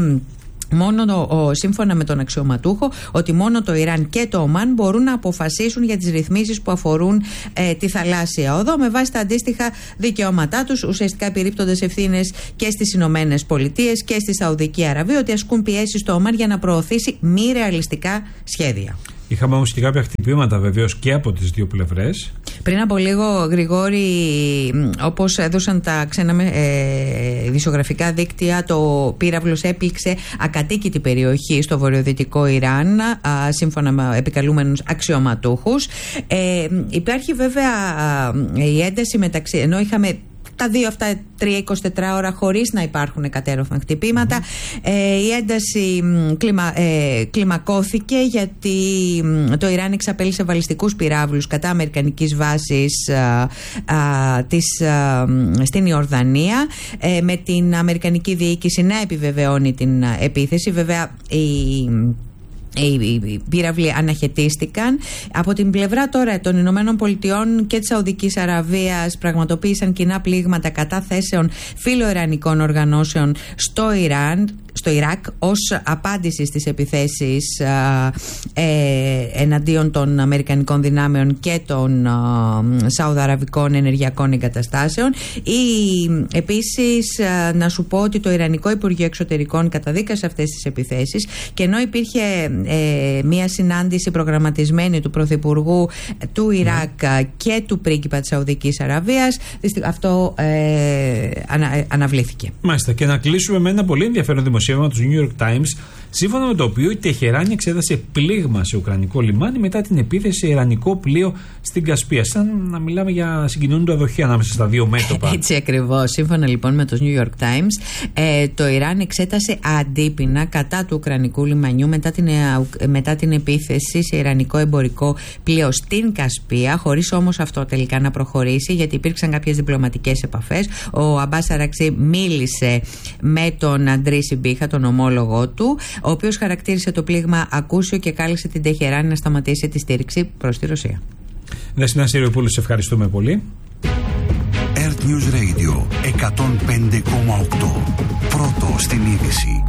σύμφωνα με τον αξιωματούχο, ότι μόνο το Ιράν και το Ομάν μπορούν να αποφασίσουν για τις ρυθμίσεις που αφορούν τη θαλάσσια οδό με βάση τα αντίστοιχα δικαιώματά τους, ουσιαστικά επιρρύπτοντας ευθύνες και στις Ηνωμένες Πολιτείες και στη Σαουδική Αραβία ότι ασκούν πιέσεις στο Ομάν για να προωθήσει μη ρεαλιστικά σχέδια. Είχαμε όμως και κάποια χτυπήματα βεβαίως και από τις δύο πλευρές. Πριν από λίγο, Γρηγόρη, όπως έδωσαν τα ξένα ειδησιογραφικά δίκτυα, το πύραυλος έπληξε ακατοίκητη περιοχή στο βορειοδυτικό Ιράν, σύμφωνα με επικαλούμενους αξιωματούχους. Υπάρχει βέβαια η ένταση μεταξύ, ενώ είχαμε τα δύο αυτά 3-24 ώρα χωρίς να υπάρχουν κατέρωθεν χτυπήματα. Η ένταση κλιμακώθηκε γιατί το Ιράν εξαπέλυσε βαλιστικούς πυράβλους κατά αμερικανικής βάσης στην Ιορδανία, με την αμερικανική διοίκηση να επιβεβαιώνει την επίθεση. Βέβαια οι πύραυλοι αναχαιτίστηκαν. Από την πλευρά τώρα των Ηνωμένων Πολιτειών και της Σαουδικής Αραβίας πραγματοποίησαν κοινά πλήγματα κατά θέσεων φιλοϊρανικών οργανώσεων στο Ιράκ ως απάντηση στις επιθέσεις εναντίον των Αμερικανικών δυνάμεων και των Σαουδαραβικών ενεργειακών εγκαταστάσεων. Επίσης να σου πω ότι το Ιρανικό Υπουργείο Εξωτερικών καταδίκασε αυτές τις επιθέσεις, και ενώ υπήρχε μία συνάντηση προγραμματισμένη του Πρωθυπουργού του Ιράκ και του πρίγκιπα της Σαουδικής Αραβίας, αυτό αναβλήθηκε. Μάλιστα, και να κλείσουμε με ένα πολύ ενδιαφέρον δημοσίευμα του New York Times, σύμφωνα με το οποίο η Τεχεράνη εξέδασε πλήγμα σε ουκρανικό λιμάνι μετά την επίθεση σε ιρανικό πλοίο στην Κασπία. Σαν να μιλάμε για συγκινούντο αδοχή ανάμεσα στα δύο μέτωπα. Έτσι ακριβώς. Σύμφωνα λοιπόν με το New York Times, το Ιράν εξέτασε αντίπεινα κατά του ουκρανικού λιμανιού μετά την επίθεση σε ιρανικό εμπορικό πλοίο στην Κασπία, χωρίς όμως αυτό τελικά να προχωρήσει, γιατί υπήρξαν κάποιες διπλωματικές επαφές. Ο Αμπάς Αραξί μίλησε με τον Αντρί Σιμπίχα, τον ομόλογό του, ο οποίος χαρακτήρισε το πλήγμα ακούσιο και κάλεσε την Τεχεράνη να σταματήσει τη στήριξη προς τη Ρωσία. Δεσπόινα Συριοπούλου, σε ευχαριστούμε πολύ. Earth News Radio 105,8. Πρώτο στην είδηση.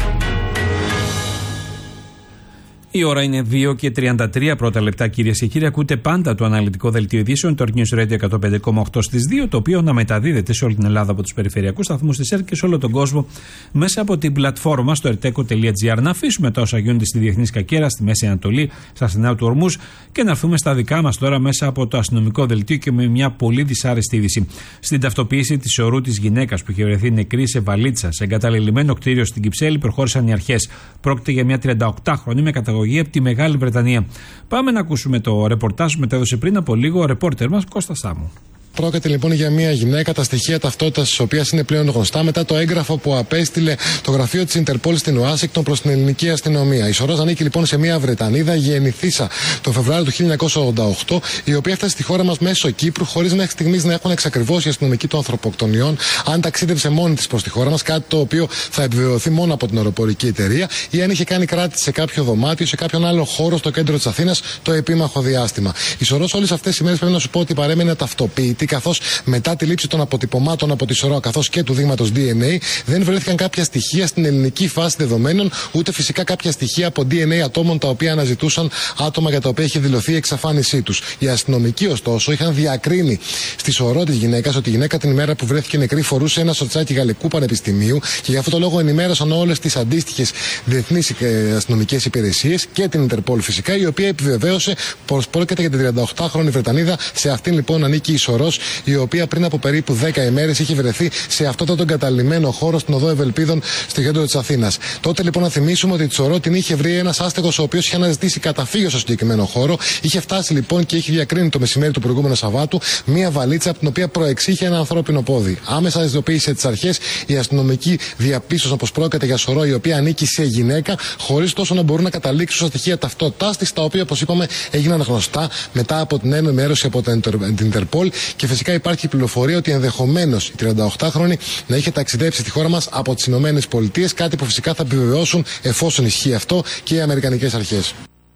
Η ώρα είναι 2:33 πρώτα λεπτά, κυρίες και κύριοι. Ακούτε πάντα το αναλυτικό δελτίο ειδήσεων, το Earth News Radio 105,8 στις 2, το οποίο να μεταδίδεται σε όλη την Ελλάδα από τους περιφερειακούς σταθμούς της ΕΡΤ και σε όλο τον κόσμο μέσα από την πλατφόρμα στο erteco.gr. Να αφήσουμε τα όσα γίνονται στη διεθνή σκακέρα, στη Μέση Ανατολή, στα στενά του Ορμούς, και να έρθουμε στα δικά μας τώρα μέσα από το αστυνομικό δελτίο και με μια πολύ δυσάρεστη είδηση. Στην ταυτοποίηση της ορού της γυναίκας που είχε βρεθεί νεκρή σε βαλίτσα σε εγκαταλελειμμένο κτίριο στην Κυψέλη προχώρησαν οι αρχές. Πρόκειται για μια 38χρονη με καταγωγή από τη Μεγάλη Βρετανία. Πάμε να ακούσουμε το ρεπορτάζ που μετέδωσε πριν από λίγο ο ρεπόρτερ μας Κώστας Σάμου. Πρόκειται λοιπόν για μια γυναίκα, τα στοιχεία ταυτότητας της οποίας είναι πλέον γνωστά μετά το έγγραφο που απέστειλε το γραφείο της Ιντερπόλ στην Ουάσιγκτον προς την ελληνική αστυνομία. Η Σορός ανήκει λοιπόν σε μια Βρετανίδα γεννηθήσα το Φεβρουάριο του 1988, η οποία έφτασε στη χώρα μας μέσω Κύπρου, χωρίς μέχρι στιγμής να έχουν εξακριβώσει οι αστυνομικοί των ανθρωποκτονιών αν ταξίδευσε μόνη της προς τη χώρα μας, κάτι το οποίο θα επιβεβαιωθεί μόνο από την αεροπορική εταιρεία, ή αν είχε κάνει κράτηση σε κάποιο δωμάτιο, σε κάποιον άλλο χώρο στο κέντρο της Αθήνας το επίμαχο διάστημα. Η Σορός όλες αυτές τις ημέρες πρέπει να σου πω ότι παρέμεινε ταυτοποιητή, καθώς μετά τη λήψη των αποτυπωμάτων από τη Σωρό καθώς και του δείγματος DNA δεν βρέθηκαν κάποια στοιχεία στην ελληνική φάση δεδομένων, ούτε φυσικά κάποια στοιχεία από DNA ατόμων τα οποία αναζητούσαν άτομα για τα οποία είχε δηλωθεί η εξαφάνισή τους. Οι αστυνομικοί, ωστόσο, είχαν διακρίνει στη Σωρό της γυναίκας ότι η γυναίκα την ημέρα που βρέθηκε νεκρή φορούσε ένα σορτσάκι Γαλλικού Πανεπιστημίου, και γι' αυτό το λόγο ενημέρωσαν όλες τις αντίστοιχες διεθνείς αστυνομικές υπηρεσίες και την Ιντερπόλ φυσικά, η οποία επιβεβαίωσε πως πρόκειται για την 38χρονη Βρετανίδα. Σε αυτήν λοιπόν ανήκει η Σωρός, η οποία πριν από περίπου 10 ημέρες είχε βρεθεί σε αυτό τον καταλυμμένο χώρο στην οδό Ευελπίδων στο κέντρο της Αθήνας. Τότε λοιπόν να θυμίσουμε ότι τη Σωρό την είχε βρει ένας άστεγος, ο οποίος είχε αναζητήσει καταφύγιο στο συγκεκριμένο χώρο. Είχε φτάσει λοιπόν και είχε διακρίνει το μεσημέρι του προηγούμενου Σαββάτου μία βαλίτσα από την οποία προεξήχε ένα ανθρώπινο πόδι. Άμεσα ειδοποίησε τις αρχές, οι αστυνομικοί διαπίστωσαν πως πρόκειται για Σωρό η οποία ανήκει σε γυναίκα, χωρίς τόσο να μπορούν να καταλήξουν στα στοιχεία ταυτότητάς της, τα οποία όπως είπαμε έγιναν γνωστά μετά από την ενημέρωση από την Ιντερπόλ. Και φυσικά υπάρχει πληροφορία ότι ενδεχομένως η 38χρονη να είχε ταξιδέψει στη χώρα μας από τις Ηνωμένες Πολιτείες, κάτι που φυσικά θα επιβεβαιώσουν, εφόσον ισχύει αυτό, και οι αμερικανικές αρχές.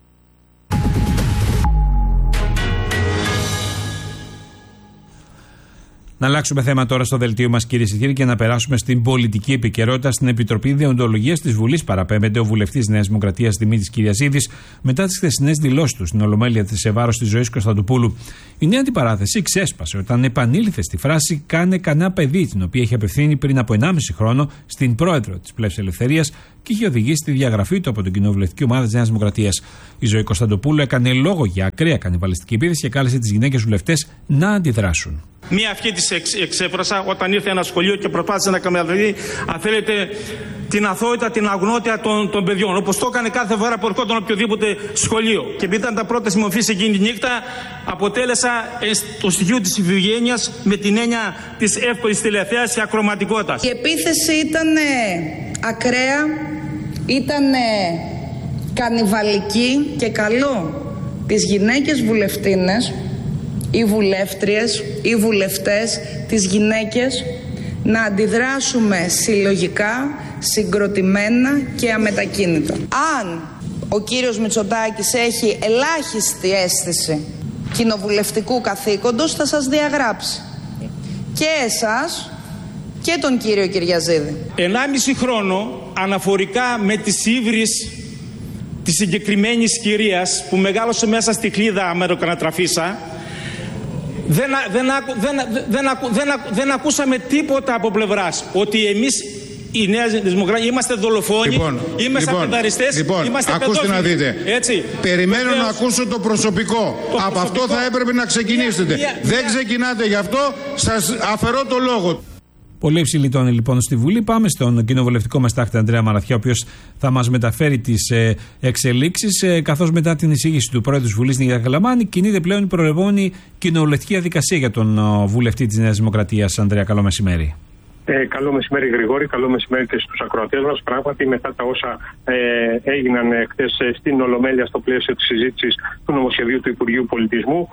Να αλλάξουμε θέμα τώρα στο δελτίο μας, κυρίες και κύριοι, και να περάσουμε στην πολιτική επικαιρότητα. Στην Επιτροπή Δεοντολογίας της Βουλής παραπέμπεται ο βουλευτής Νέας Δημοκρατίας Δημήτρης Κυριαζίδης μετά τις χθεσινές δηλώσεις του στην Ολομέλεια της Εβάρος της Ζωής Κωνσταντοπούλου. Η νέα αντιπαράθεση ξέσπασε όταν επανήλθε στη φράση «κάνε κανένα παιδί», την οποία είχε απευθύνει πριν από 1,5 χρόνο στην πρόεδρο της Πλεύσης Ελευθερίας και είχε οδηγήσει στη διαγραφή του από την κοινοβουλευτική ομάδα της Νέας Δημοκρατίας. Η Ζωή Κωνσταντοπούλου έκανε λόγο για ακραία κανιβαλιστική επίθεση και κάλεσε τις γυναίκες βουλευτές να αντιδράσουν. Μία ευχή της εξέφρασα όταν ήρθε ένα σχολείο και προσπάθησε να καμιαδεί, αν θέλετε, την αθωότητα, την αγνότητα των παιδιών. Όπως το έκανε κάθε φορά που ερχόταν οποιοδήποτε σχολείο. Και επειδή ήταν τα πρώτα συμμορφής εκείνη τη νύχτα, αποτέλεσα το στοιχείο της ευγένειας με την έννοια της εύκολης τηλεθέασης και ακροματικότητας. Η επίθεση ήταν ακραία, ήταν κανιβαλική, και καλό τις γυναίκες βουλευτίνες, οι βουλεύτριες, οι βουλευτές, τις γυναίκες να αντιδράσουμε συλλογικά, συγκροτημένα και αμετακίνητα. Αν ο κύριος Μητσοτάκης έχει ελάχιστη αίσθηση κοινοβουλευτικού καθήκοντος, θα σας διαγράψει και εσάς και τον κύριο Κυριαζίδη. 1,5 χρόνο αναφορικά με τις ύβρις της συγκεκριμένης κυρίας που μεγάλωσε μέσα στη χλίδα αμεροκανατραφίσα, δεν ακούσαμε τίποτα από πλευράς ότι εμείς η Νέα Δημοκρατία είμαστε δολοφόνοι, είμαστε πενταριστές, είμαστε παιδόφιλοι. Ακούστε να δείτε. Έτσι. Περιμένω να ακούσω το προσωπικό. Από αυτό θα έπρεπε να ξεκινήσετε. Δεν ξεκινάτε γι' αυτό, σας αφαιρώ το λόγο. Πολύ υψηλή τόνη λοιπόν στη Βουλή. Πάμε στον κοινοβουλευτικό μας τάκτη Ανδρέα Μαραθιά, ο οποίος θα μας μεταφέρει τις εξελίξεις, καθώς μετά την εισήγηση του πρόεδρου της Βουλής Νίκητα Καλαμάνη κινείται πλέον η προερχόμενη κοινοβουλευτική διαδικασία για τον βουλευτή της Νέας Δημοκρατίας. Ανδρέα, καλό μεσημέρι. Καλό μεσημέρι, Γρηγόρη. Καλό μεσημέρι και στους ακροατές μας. Πράγματι, μετά τα όσα έγιναν χθες στην Ολομέλεια στο πλαίσιο της συζήτησης του νομοσχεδίου του Υπουργείου Πολιτισμού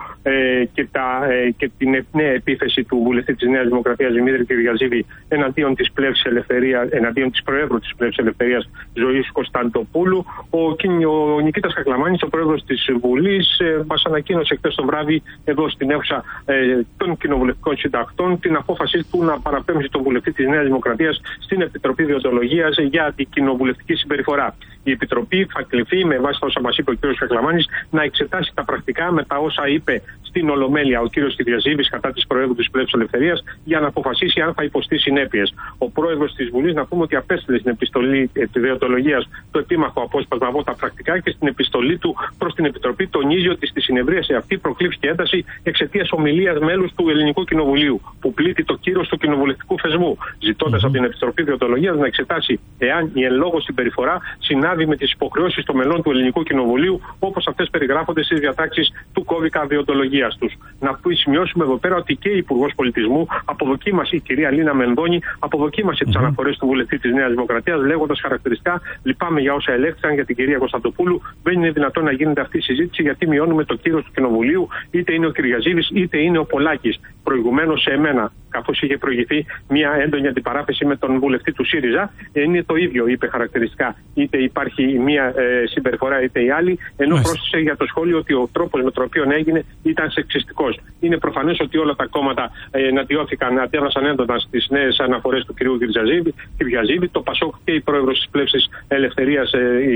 και την νέα επίθεση του βουλευτή της Νέας Δημοκρατίας Δημήτρη Κυριαζίδη εναντίον της Πλεύσης Ελευθερίας, εναντίον της Προέδρου της Πλεύσης Ελευθερίας Ζωής Κωνσταντοπούλου, ο Νικήτας Κακλαμάνης, ο πρόεδρος της Βουλής, μας ανακοίνωσε χθες το βράδυ εδώ στην αίθουσα των κοινοβουλευτικών συντακτών την απόφαση του να παραπέμψει τον βουλευτή της Νέας Δημοκρατίας στην Επιτροπή Διοντολογίας για την κοινοβουλευτική συμπεριφορά. Η Επιτροπή θα κληθεί, με βάση τα όσα μας είπε ο κ. Κακλαμάνης, να εξετάσει τα πρακτικά με τα όσα είπε στην Ολομέλεια ο κ. Κυριαζίδης κατά της Προέδρου της Πλεύσης Ελευθερίας για να αποφασίσει αν θα υποστεί συνέπειες. Ο πρόεδρος της Βουλής, να πούμε ότι απέστειλε στην επιστολή διοντολογίας το επίμαχο απόσπασμα από τα πρακτικά και στην επιστολή του προς την Επιτροπή τονίζει ότι στη συνεδρίαση αυτή προκλήθηκε ένταση εξαιτίας ομιλίας μέλους του Ελληνικού Κοινοβουλίου που πλήττει το κύρος του κοινοβουλευτικού θεσμού, ζητώντας από την Επιτροπή Διοντολογίας να εξετάσει εάν η εν λόγω συμπεριφορά συνάδει με τις υποχρεώσεις των μελών του Ελληνικού Κοινοβουλίου, όπως αυτές περιγράφονται στις διατάξεις του κώδικα διοντολογίας τους. Να σημειώσουμε εδώ πέρα ότι και η Υπουργός Πολιτισμού αποδοκίμασε, η κυρία Λίνα Μενδώνη, αποδοκίμασε τις αναφορές του βουλευτή της Νέας Δημοκρατίας, λέγοντας χαρακτηριστικά: λυπάμαι για όσα ελέγχθηκαν για την κυρία Κωνσταντοπούλου. Δεν είναι δυνατόν να γίνεται αυτή η συζήτηση, γιατί μειώνουμε το κύρος του Κοινοβουλίου, είτε είναι ο Κυριαζίδης είτε είναι ο Πολάκης. Προηγουμένως σε εμένα, καθώς είχε προηγηθεί μια έντονη αντιπαράθεση με τον βουλευτή του ΣΥΡΙΖΑ, είναι το ίδιο, είπε χαρακτηριστικά. Είτε υπάρχει μια συμπεριφορά είτε η άλλη, ενώ πρόσθεσε για το σχόλιο ότι ο τρόπος με τον οποίο έγινε ήταν σεξιστικός. Είναι προφανές ότι όλα τα κόμματα αντέδρασαν έντονα στις νέες αναφορές του κ. Κυριαζίδη. Το ΠΑΣΟΚ και η πρόεδρος της Πλεύσης Ελευθερίας,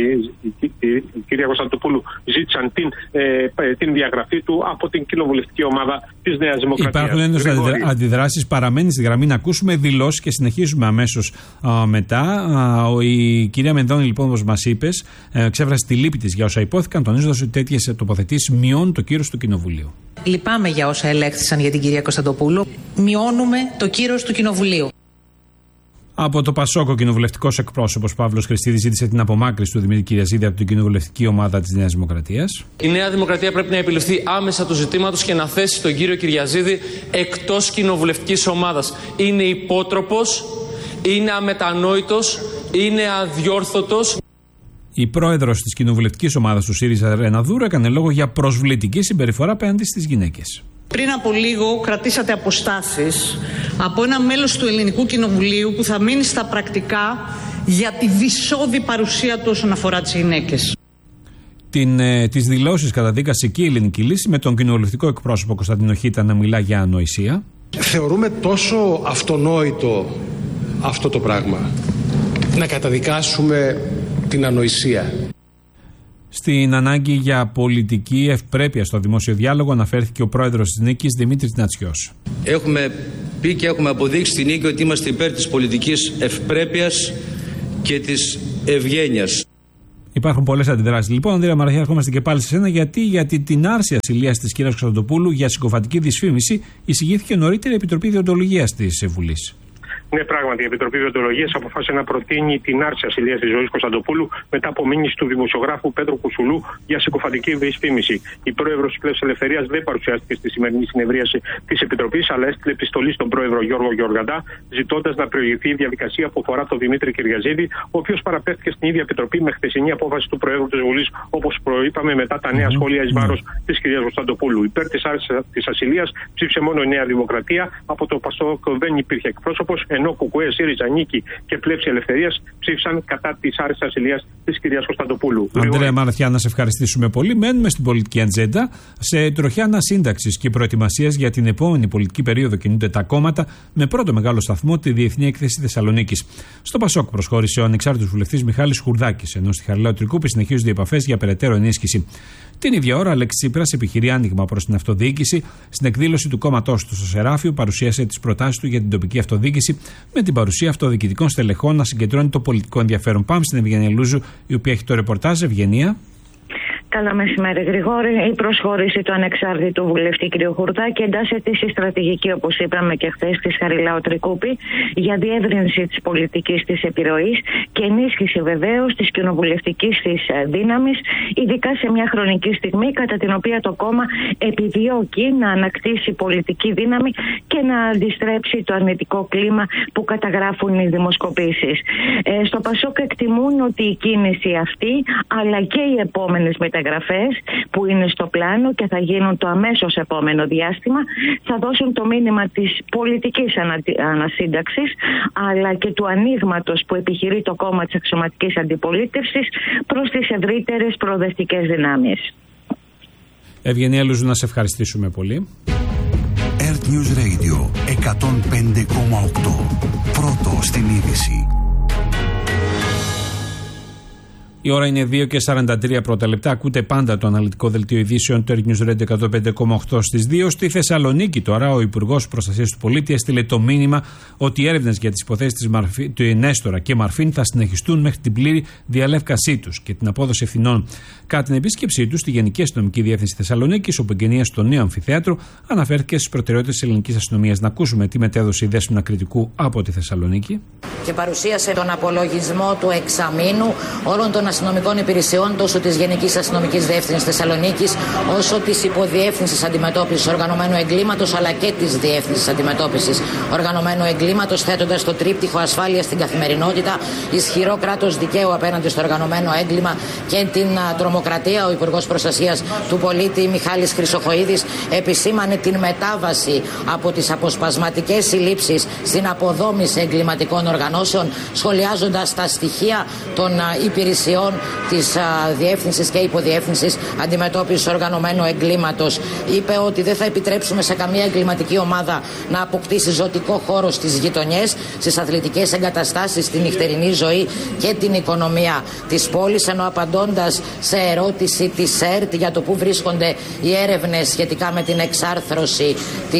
η κυρία Κωνσταντοπούλου, ζήτησαν την διαγραφή του από την κοινοβουλευτική ομάδα της Νέας Δημοκρατίας. Υπάρχουν έντονες αντιδράσεις, παραμένει στη γραμμή να ακούσουμε δηλώσεις και συνεχίζουμε αμέσως μετά. Η κυρία Μενδώνη, λοιπόν, όπως μας είπες, ξέφρασε τη λύπη της για όσα υπόθηκαν, τονίζοντας ότι τέτοιες τοποθετήσεις μειώνουν το κύρος του Κοινοβουλίου. Λυπάμαι για όσα ελέγχθησαν για την κυρία Κωνσταντοπούλου. Μειώνουμε το κύρος του Κοινοβουλίου. Από το ΠΑΣΟΚ, ο κοινοβουλευτικός εκπρόσωπος Παύλος Χριστίδης ζήτησε την απομάκρυνση του Δημήτρη Κυριαζίδη από την κοινοβουλευτική ομάδα της Νέας Δημοκρατίας. Η Νέα Δημοκρατία πρέπει να επιληφθεί άμεσα του ζητήματος και να θέσει τον κύριο Κυριαζίδη εκτός κοινοβουλευτικής ομάδας. Είναι υπότροπος, είναι αμετανόητος, είναι αδιόρθωτος. Η πρόεδρος της κοινοβουλευτικής ομάδας του ΣΥΡΙΖΑ, Ρένα Δούρου, έκανε λόγο για προσβλητική συμπεριφορά απέναντι στις γυναίκες. Πριν από λίγο κρατήσατε αποστάσεις από ένα μέλος του Ελληνικού Κοινοβουλίου που θα μείνει στα πρακτικά για τη δυσόδη παρουσία του όσον αφορά τις γυναίκες. Τις δηλώσεις καταδίκασε και η Ελληνική Λύση, με τον κοινοβουλευτικό εκπρόσωπο Κωνσταντίνο Χίτα να μιλά για ανοησία. Θεωρούμε τόσο αυτονόητο αυτό το πράγμα, να καταδικάσουμε την ανοησία. Στην ανάγκη για πολιτική ευπρέπεια στο δημόσιο διάλογο αναφέρθηκε ο πρόεδρος της Νίκης, Δημήτρης Νατσιός. Έχουμε πει και έχουμε αποδείξει στην Νίκη ότι είμαστε υπέρ της πολιτικής ευπρέπειας και της ευγένειας. Υπάρχουν πολλές αντιδράσεις. Λοιπόν, Ανδρέα Μαραθιά, ερχόμαστε και πάλι σε σένα. Γιατί την άρση ασυλίας της κυρίας Κωνσταντοπούλου για συκοφαντική δυσφήμιση εισηγήθηκε νωρίτερα η Επιτροπή Διοντολογίας της Βουλής. Ναι, πράγματι, η Επιτροπή Διοντολογίας αποφάσισε να προτείνει την άρση ασυλίας της Ζωής Κωνσταντοπούλου μετά από μήνυση του δημοσιογράφου Πέτρου Κουσουλού για συκοφαντική δυσφήμιση. Η πρόεδρος της Πλεύσης Ελευθερίας δεν παρουσιάστηκε στη σημερινή συνεδρίαση της Επιτροπής, αλλά έστειλε επιστολή στον πρόεδρο Γιώργο Γεωργαντά, ζητώντας να προηγηθεί η διαδικασία που αφορά τον Δημήτρη Κυριαζίδη, ο οποίος παραπέμφθηκε στην ίδια Επιτροπή με χθεσινή απόφαση του Προέδρου της Βουλής, όπως προείπαμε, μετά τα νέα σχόλια εις βάρος της κυρίας Κωνσταντοπούλου. Υπέρ της άρσης της ασυλίας ψήφισε μόνο η Νέα Δημοκρατία, από το ΠΑΣΟΚ δεν υπήρχε εκπρόσωπος, ενώ ενώ Κουκουέ, ΣΥΡΙΖΑ, Νίκη και Πλεύση Ελευθερίας ψήφισαν κατά της άρρησης ασυλίας της κυρίας Κωνσταντοπούλου. Ανδρέα Μαραθιά, να σε ευχαριστήσουμε πολύ. Μένουμε στην πολιτική ατζέντα. Σε τροχιά ανασύνταξης και προετοιμασίας για την επόμενη πολιτική περίοδο κινούνται τα κόμματα, με πρώτο μεγάλο σταθμό τη Διεθνή Έκθεση Θεσσαλονίκης. Στο Πασόκ προσχώρησε ο ανεξάρτητος βουλευτής Μιχάλης Χουρδάκης, ενώ στη Χαριλάου Τρικούπη συνεχίζονται οι επαφές για περαιτέρω ενίσχυση. Την ίδια ώρα, ο Αλέξης Τσίπρας επιχειρεί άνοιγμα προς την αυτοδιοίκηση. Στην εκδήλωση του κόμματός του στο Σεράφιο, παρουσίασε τις προτάσεις του για την τοπική αυτοδιοίκηση, με την παρουσία αυτοδιοικητικών στελεχών να συγκεντρώνει το πολιτικό ενδιαφέρον. Πάμε στην Ευγενία Λούζου, η οποία έχει το ρεπορτάζ. Ευγενία. Καλό μεσημέρι, Γρηγόρη. Η προσχώρηση του ανεξάρτητου βουλευτή κ. Χουρδάκη εντάσσεται στη στρατηγική, όπως είπαμε και χθες, της Χαριλάου Τρικούπη για διεύρυνση της πολιτικής της επιρροής και ενίσχυση βεβαίως της κοινοβουλευτικής της δύναμης, ειδικά σε μια χρονική στιγμή κατά την οποία το κόμμα επιδιώκει να ανακτήσει πολιτική δύναμη και να αντιστρέψει το αρνητικό κλίμα που καταγράφουν οι δημοσκοπήσεις. Στο Πασόκ εκτιμούν ότι η κίνηση αυτή, αλλά και οι επόμενες μεταγραφές που είναι στο πλάνο και θα γίνουν το αμέσως επόμενο διάστημα, θα δώσουν το μήνυμα της πολιτικής ανασύνταξης, αλλά και του ανοίγματος που επιχειρεί το κόμμα της αξιωματικής αντιπολίτευσης προς τις ευρύτερες προοδευτικές δυνάμεις. Ευγενία Λούζου, να σε ευχαριστήσουμε πολύ. Earth News Radio 105,8. Πρώτο στην είδηση. Η ώρα είναι 2:43 πρώτα λεπτά. Ακούτε πάντα το αναλυτικό δελτίο ειδήσεων του Earth News Radio 105,8 στις 2. Στη Θεσσαλονίκη τώρα ο Υπουργός Προστασίας του Πολίτη έστειλε το μήνυμα ότι οι έρευνες για τις υποθέσεις του Νέστορα και Μαρφίν θα συνεχιστούν μέχρι την πλήρη διαλεύκασή τους και την απόδοση ευθυνών. Κατά την επίσκεψή του στη Γενική Αστυνομική Διεύθυνση Θεσσαλονίκης, όπου εγκαινίασε στο νέο αμφιθέατρο, αναφέρθηκε στις προτεραιότητες της ελληνικής αστυνομίας. Να ακούσουμε τι μετέδωσε η Δέσποινα Κρητικού από τη Θεσσαλονίκη. Και παρουσίασε τον απολογισμό του εξαμήνου όλων των αστυνομικών υπηρεσιών, τόσο της Γενικής Αστυνομικής Διεύθυνσης Θεσσαλονίκης, όσο της Υποδιεύθυνσης Αντιμετώπισης Οργανωμένου Εγκλήματος, αλλά και της Διεύθυνσης Αντιμετώπισης Οργανωμένου Εγκλήματος, θέτοντας το τρίπτυχο ασφάλεια στην καθημερινότητα, ισχυρό κράτος δικαίου απέναντι στο οργανωμένο έγκλημα και την τρομοκρατία. Ο Υπουργός Προστασίας του Πολίτη Μιχάλης Χρυσοχοΐδης επισήμανε την μετάβαση από τις αποσπασματικές συλλήψεις στην αποδόμηση εγκληματικών οργανώσεων, σχολιάζοντας τα στοιχεία των υπηρεσιών της Διεύθυνσης και Υποδιεύθυνσης Αντιμετώπισης Οργανωμένου Εγκλήματος. Είπε ότι δεν θα επιτρέψουμε σε καμία εγκληματική ομάδα να αποκτήσει ζωτικό χώρο στις γειτονιές, στις αθλητικές εγκαταστάσεις, στην νυχτερινή ζωή και την οικονομία της πόλης, ενώ απαντώντας σε ερώτηση της ΕΡΤ για το πού βρίσκονται οι έρευνες σχετικά με την εξάρθρωση,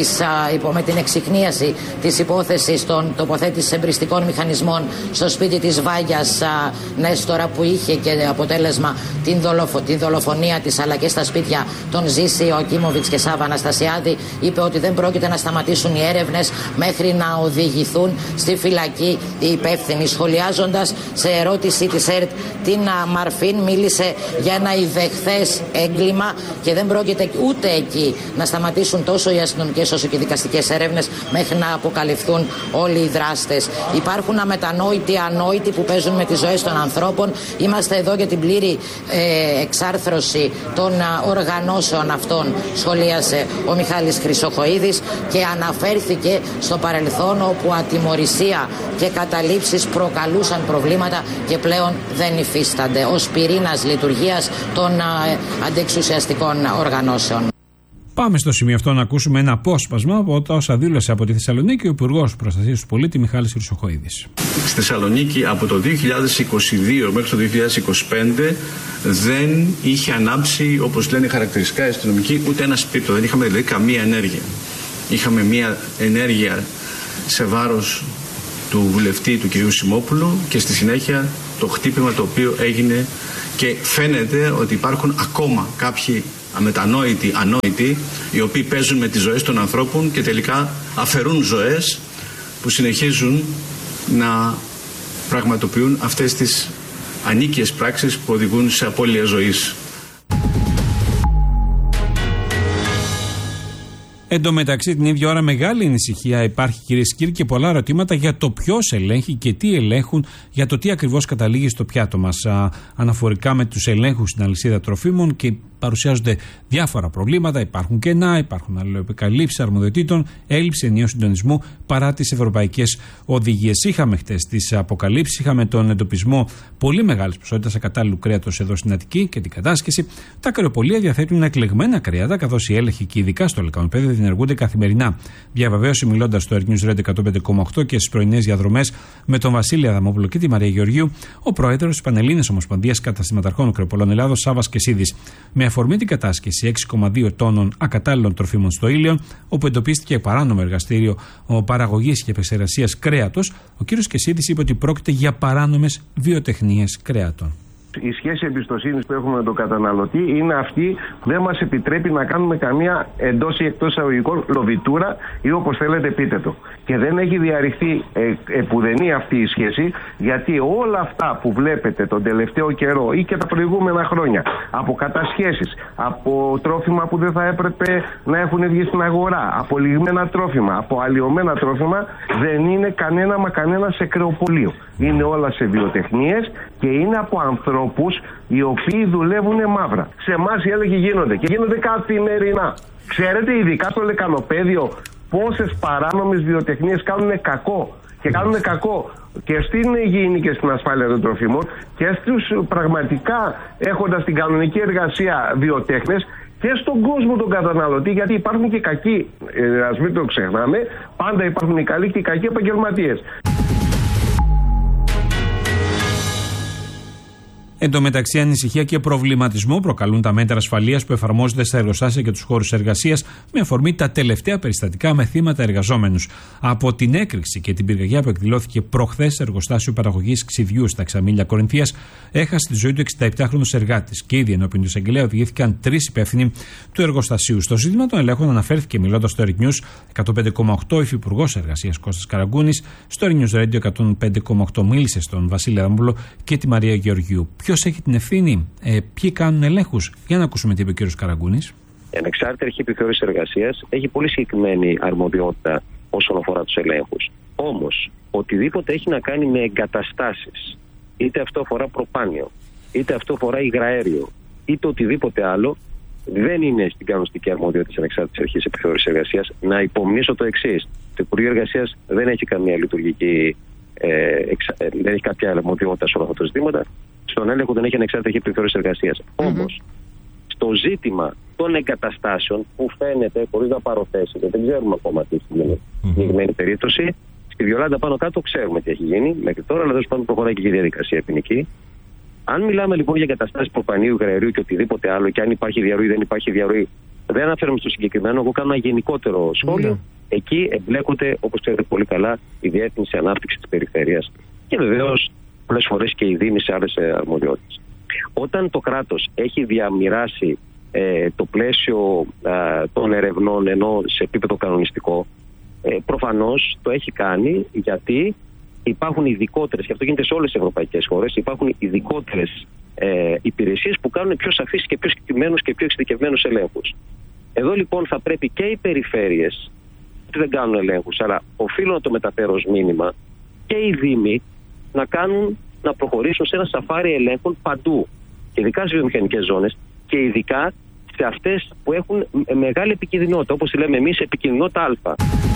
με την εξιχνίαση της υπόθεσης των τοποθέτησης εμπριστικών μηχανισμών στο σπίτι της Βάγιας Νέστορα, που είχε και αποτέλεσμα την δολοφονία της, αλλά και στα σπίτια των Ζήση, Οκίμοβιτς και Σάβα Αναστασιάδη, είπε ότι δεν πρόκειται να σταματήσουν οι έρευνες μέχρι να οδηγηθούν στη φυλακή οι υπεύθυνοι. Σχολιάζοντας σε ερώτηση της ΕΡΤ την Μαρφίν, μίλησε για ένα ιδεχθές έγκλημα και δεν πρόκειται ούτε εκεί να σταματήσουν τόσο οι αστυνομικές όσο και οι δικαστικές έρευνες μέχρι να αποκαλυφθούν όλοι οι δράστες. Υπάρχουν αμετανόητοι, ανόητοι που παίζουν με τις ζωές των ανθρώπων. Είμαστε εδώ για την πλήρη εξάρθρωση των οργανώσεων αυτών, σχολίασε ο Μιχάλης Χρυσοχοΐδης και αναφέρθηκε στο παρελθόν όπου ατιμωρησία και καταλήψεις προκαλούσαν προβλήματα και πλέον δεν υφίστανται ως πυρήνας λειτουργίας των αντιεξουσιαστικών οργανώσεων. Πάμε στο σημείο αυτό να ακούσουμε ένα απόσπασμα από όσα δήλωσε από τη Θεσσαλονίκη ο Υπουργός Προστασίας του Πολίτη Μιχάλης Χρυσοχοΐδης. Στη Θεσσαλονίκη από το 2022 μέχρι το 2025 δεν είχε ανάψει, όπως λένε χαρακτηριστικά οι αστυνομικοί, ούτε ένα σπίτι. Δεν είχαμε δηλαδή καμία ενέργεια. Είχαμε μία ενέργεια σε βάρος του βουλευτή του κ. Σιμόπουλου και στη συνέχεια το χτύπημα το οποίο έγινε, και φαίνεται ότι υπάρχουν ακόμα κάποιοι αμετανόητοι, ανόητοι, οι οποίοι παίζουν με τις ζωές των ανθρώπων και τελικά αφαιρούν ζωές που συνεχίζουν να πραγματοποιούν αυτές τις ανίκειες πράξεις που οδηγούν σε απώλεια ζωής. Εν τω μεταξύ, την ίδια ώρα μεγάλη ανησυχία υπάρχει, κυρίες και κύριοι, και πολλά ερωτήματα για το ποιος ελέγχει και τι ελέγχουν, για το τι ακριβώς καταλήγει στο πιάτο μας. Αναφορικά με τους ελέγχους στην αλυσίδα τροφίμων, και παρουσιάζονται διάφορα προβλήματα. Υπάρχουν κενά, υπάρχουν αλληλοεπικαλύψεις αρμοδιοτήτων, έλλειψη ενιαίου συντονισμού παρά τις ευρωπαϊκές οδηγίες. Είχαμε χτες τις αποκαλύψεις, είχαμε τον εντοπισμό πολύ μεγάλης ποσότητας ακατάλληλου κρέατος εδώ στην Αττική και την κατάσχεση. Τα κρεοπολία διαθέτουν εκλεγμένα κρέατα, καθώς οι έλεγχοι και ειδικά στο λεκανοπέδιο διενεργούνται καθημερινά. Διαβεβαίωσε μιλώντας στο Air News Radio 105,8 και στις πρωινές διαδρομές με τον Βασίλη Αδαμόπουλο και τη Μαρία Γεωργίου, ο πρόεδρος της Πανελλήνιας Ομοσπονδίας Καταστηματαρχών Κρεοπολών Ελλάδος, Σάββας Κεσίδης. Με αφορμή την κατάσχεση 6,2 τόνων ακατάλληλων τροφίμων στο Ήλιον, όπου εντοπίστηκε παράνομο εργαστήριο παραγωγής και επεξεργασίας κρέατος, ο κ. Κεσίδης είπε ότι πρόκειται για παράνομες βιοτεχνίες κρέατων. Η σχέση εμπιστοσύνης που έχουμε με τον καταναλωτή είναι αυτή που δεν μας επιτρέπει να κάνουμε καμία εντός ή εκτός εισαγωγικών λοβιτούρα ή όπως θέλετε πείτε το. Και δεν έχει διαρριχθεί επουδενή αυτή η σχέση, γιατί όλα αυτά που βλέπετε τον τελευταίο καιρό ή και τα προηγούμενα χρόνια, από κατασχέσεις, από τρόφιμα που δεν θα έπρεπε να έχουν βγει στην αγορά, από λιγμένα τρόφιμα, από αλλοιωμένα τρόφιμα, δεν είναι κανένα σε κρεοπολείο. Είναι όλα σε βιοτεχνίες και είναι από ανθρώπους οι οποίοι δουλεύουν μαύρα. Σε εμάς οι έλεγχοι γίνονται και γίνονται καθημερινά. Ξέρετε, ειδικά στο λεκανοπέδιο, πόσες παράνομες βιοτεχνίες κάνουν κακό. Και κάνουν κακό και στην υγιεινή και στην ασφάλεια των τροφίμων και στους πραγματικά έχοντας την κανονική εργασία βιοτέχνες και στον κόσμο τον καταναλωτή, γιατί υπάρχουν και κακοί, ας μην το ξεχνάμε, πάντα υπάρχουν οι καλοί και οι κακοί επαγγελματίες. Εν τω μεταξύ, ανησυχία και προβληματισμό προκαλούν τα μέτρα ασφαλείας που εφαρμόζονται στα εργοστάσια και τους χώρους εργασίας με αφορμή τα τελευταία περιστατικά με θύματα εργαζόμενους. Από την έκρηξη και την πυρκαγιά που εκδηλώθηκε προχθές σε εργοστάσιο παραγωγής ξυδιού στα Ξαμίλια Κορινθίας, έχασε τη ζωή του 67χρονος εργάτης και ήδη ενώπιον του εισαγγελέα οδηγήθηκαν 3 υπεύθυνοι του εργοστασίου. Στο ζήτημα των ελέγχων αναφέρθηκε μιλώντας στο Air News 105,8 ο Υφυπουργός Εργασίας Κώστας Καραγκούνης, στο Air News Radio 105,8 μίλησε στον Βασίλη Αδαμόπουλο και τη Μαρία Γεωργίου. Ποιος έχει την ευθύνη, ποιοι κάνουν ελέγχους? Για να ακούσουμε τι είπε ο κ. Καραγκούνης. Η ανεξάρτητη αρχή επιθεώρησης εργασίας έχει πολύ συγκεκριμένη αρμοδιότητα όσον αφορά τους ελέγχους. Όμως, οτιδήποτε έχει να κάνει με εγκαταστάσεις, είτε αυτό αφορά προπάνιο, είτε αυτό αφορά υγραέριο, είτε οτιδήποτε άλλο, δεν είναι στην κανονιστική αρμοδιότητα της ανεξάρτητης αρχής επιθεώρησης εργασίας. Να υπομνήσω το εξής: το Υπουργείο Εργασίας δεν έχει καμία λειτουργική, δεν έχει κάποια αρμοδιότητα σε όλα αυτά τα ζητήματα. Στον έλεγχο δεν έχει ανεξάρτητη αρχή επιθεώρησης εργασίας. Όμως, στο ζήτημα των εγκαταστάσεων που φαίνεται, χωρίς να παροθέσετε, δεν ξέρουμε ακόμα τι συγκεκριμένη περίπτωση. Στη Βιολάντα πάνω κάτω ξέρουμε τι έχει γίνει μέχρι τώρα, αλλά δεν προχωράει και η διαδικασία ποινική. Αν μιλάμε λοιπόν για εγκαταστάσεις προπανίου, υγραερίου και οτιδήποτε άλλο, και αν υπάρχει διαρροή, δεν υπάρχει διαρροή, δεν αναφέρομαι στο συγκεκριμένο. Εγώ κάνω ένα γενικότερο σχόλιο. Εκεί εμπλέκονται, όπως ξέρετε πολύ καλά, η Διεύθυνση Ανάπτυξης της Περιφέρειας και βεβαίως πολλές φορές και οι Δήμοι σε άλλες αρμοδιότητες. Όταν το κράτος έχει διαμοιράσει το πλαίσιο των ερευνών, ενώ σε επίπεδο κανονιστικό, προφανώς το έχει κάνει γιατί υπάρχουν ειδικότερες, και αυτό γίνεται σε όλες τις ευρωπαϊκές χώρες, υπάρχουν ειδικότερες υπηρεσίες που κάνουν πιο σαφείς και πιο συγκεκριμένους και πιο εξειδικευμένους ελέγχους. Εδώ λοιπόν θα πρέπει και οι περιφέρειες, που δεν κάνουν ελέγχους, αλλά οφείλουν να το μεταφέρω ως μήνυμα, και οι Δήμοι να προχωρήσουν σε ένα σαφάρι ελέγχων παντού, ειδικά στις βιομηχανικές ζώνες και ειδικά σε αυτές που έχουν μεγάλη επικινδυνότητα, όπως λέμε εμείς, επικινδυνότητα Α.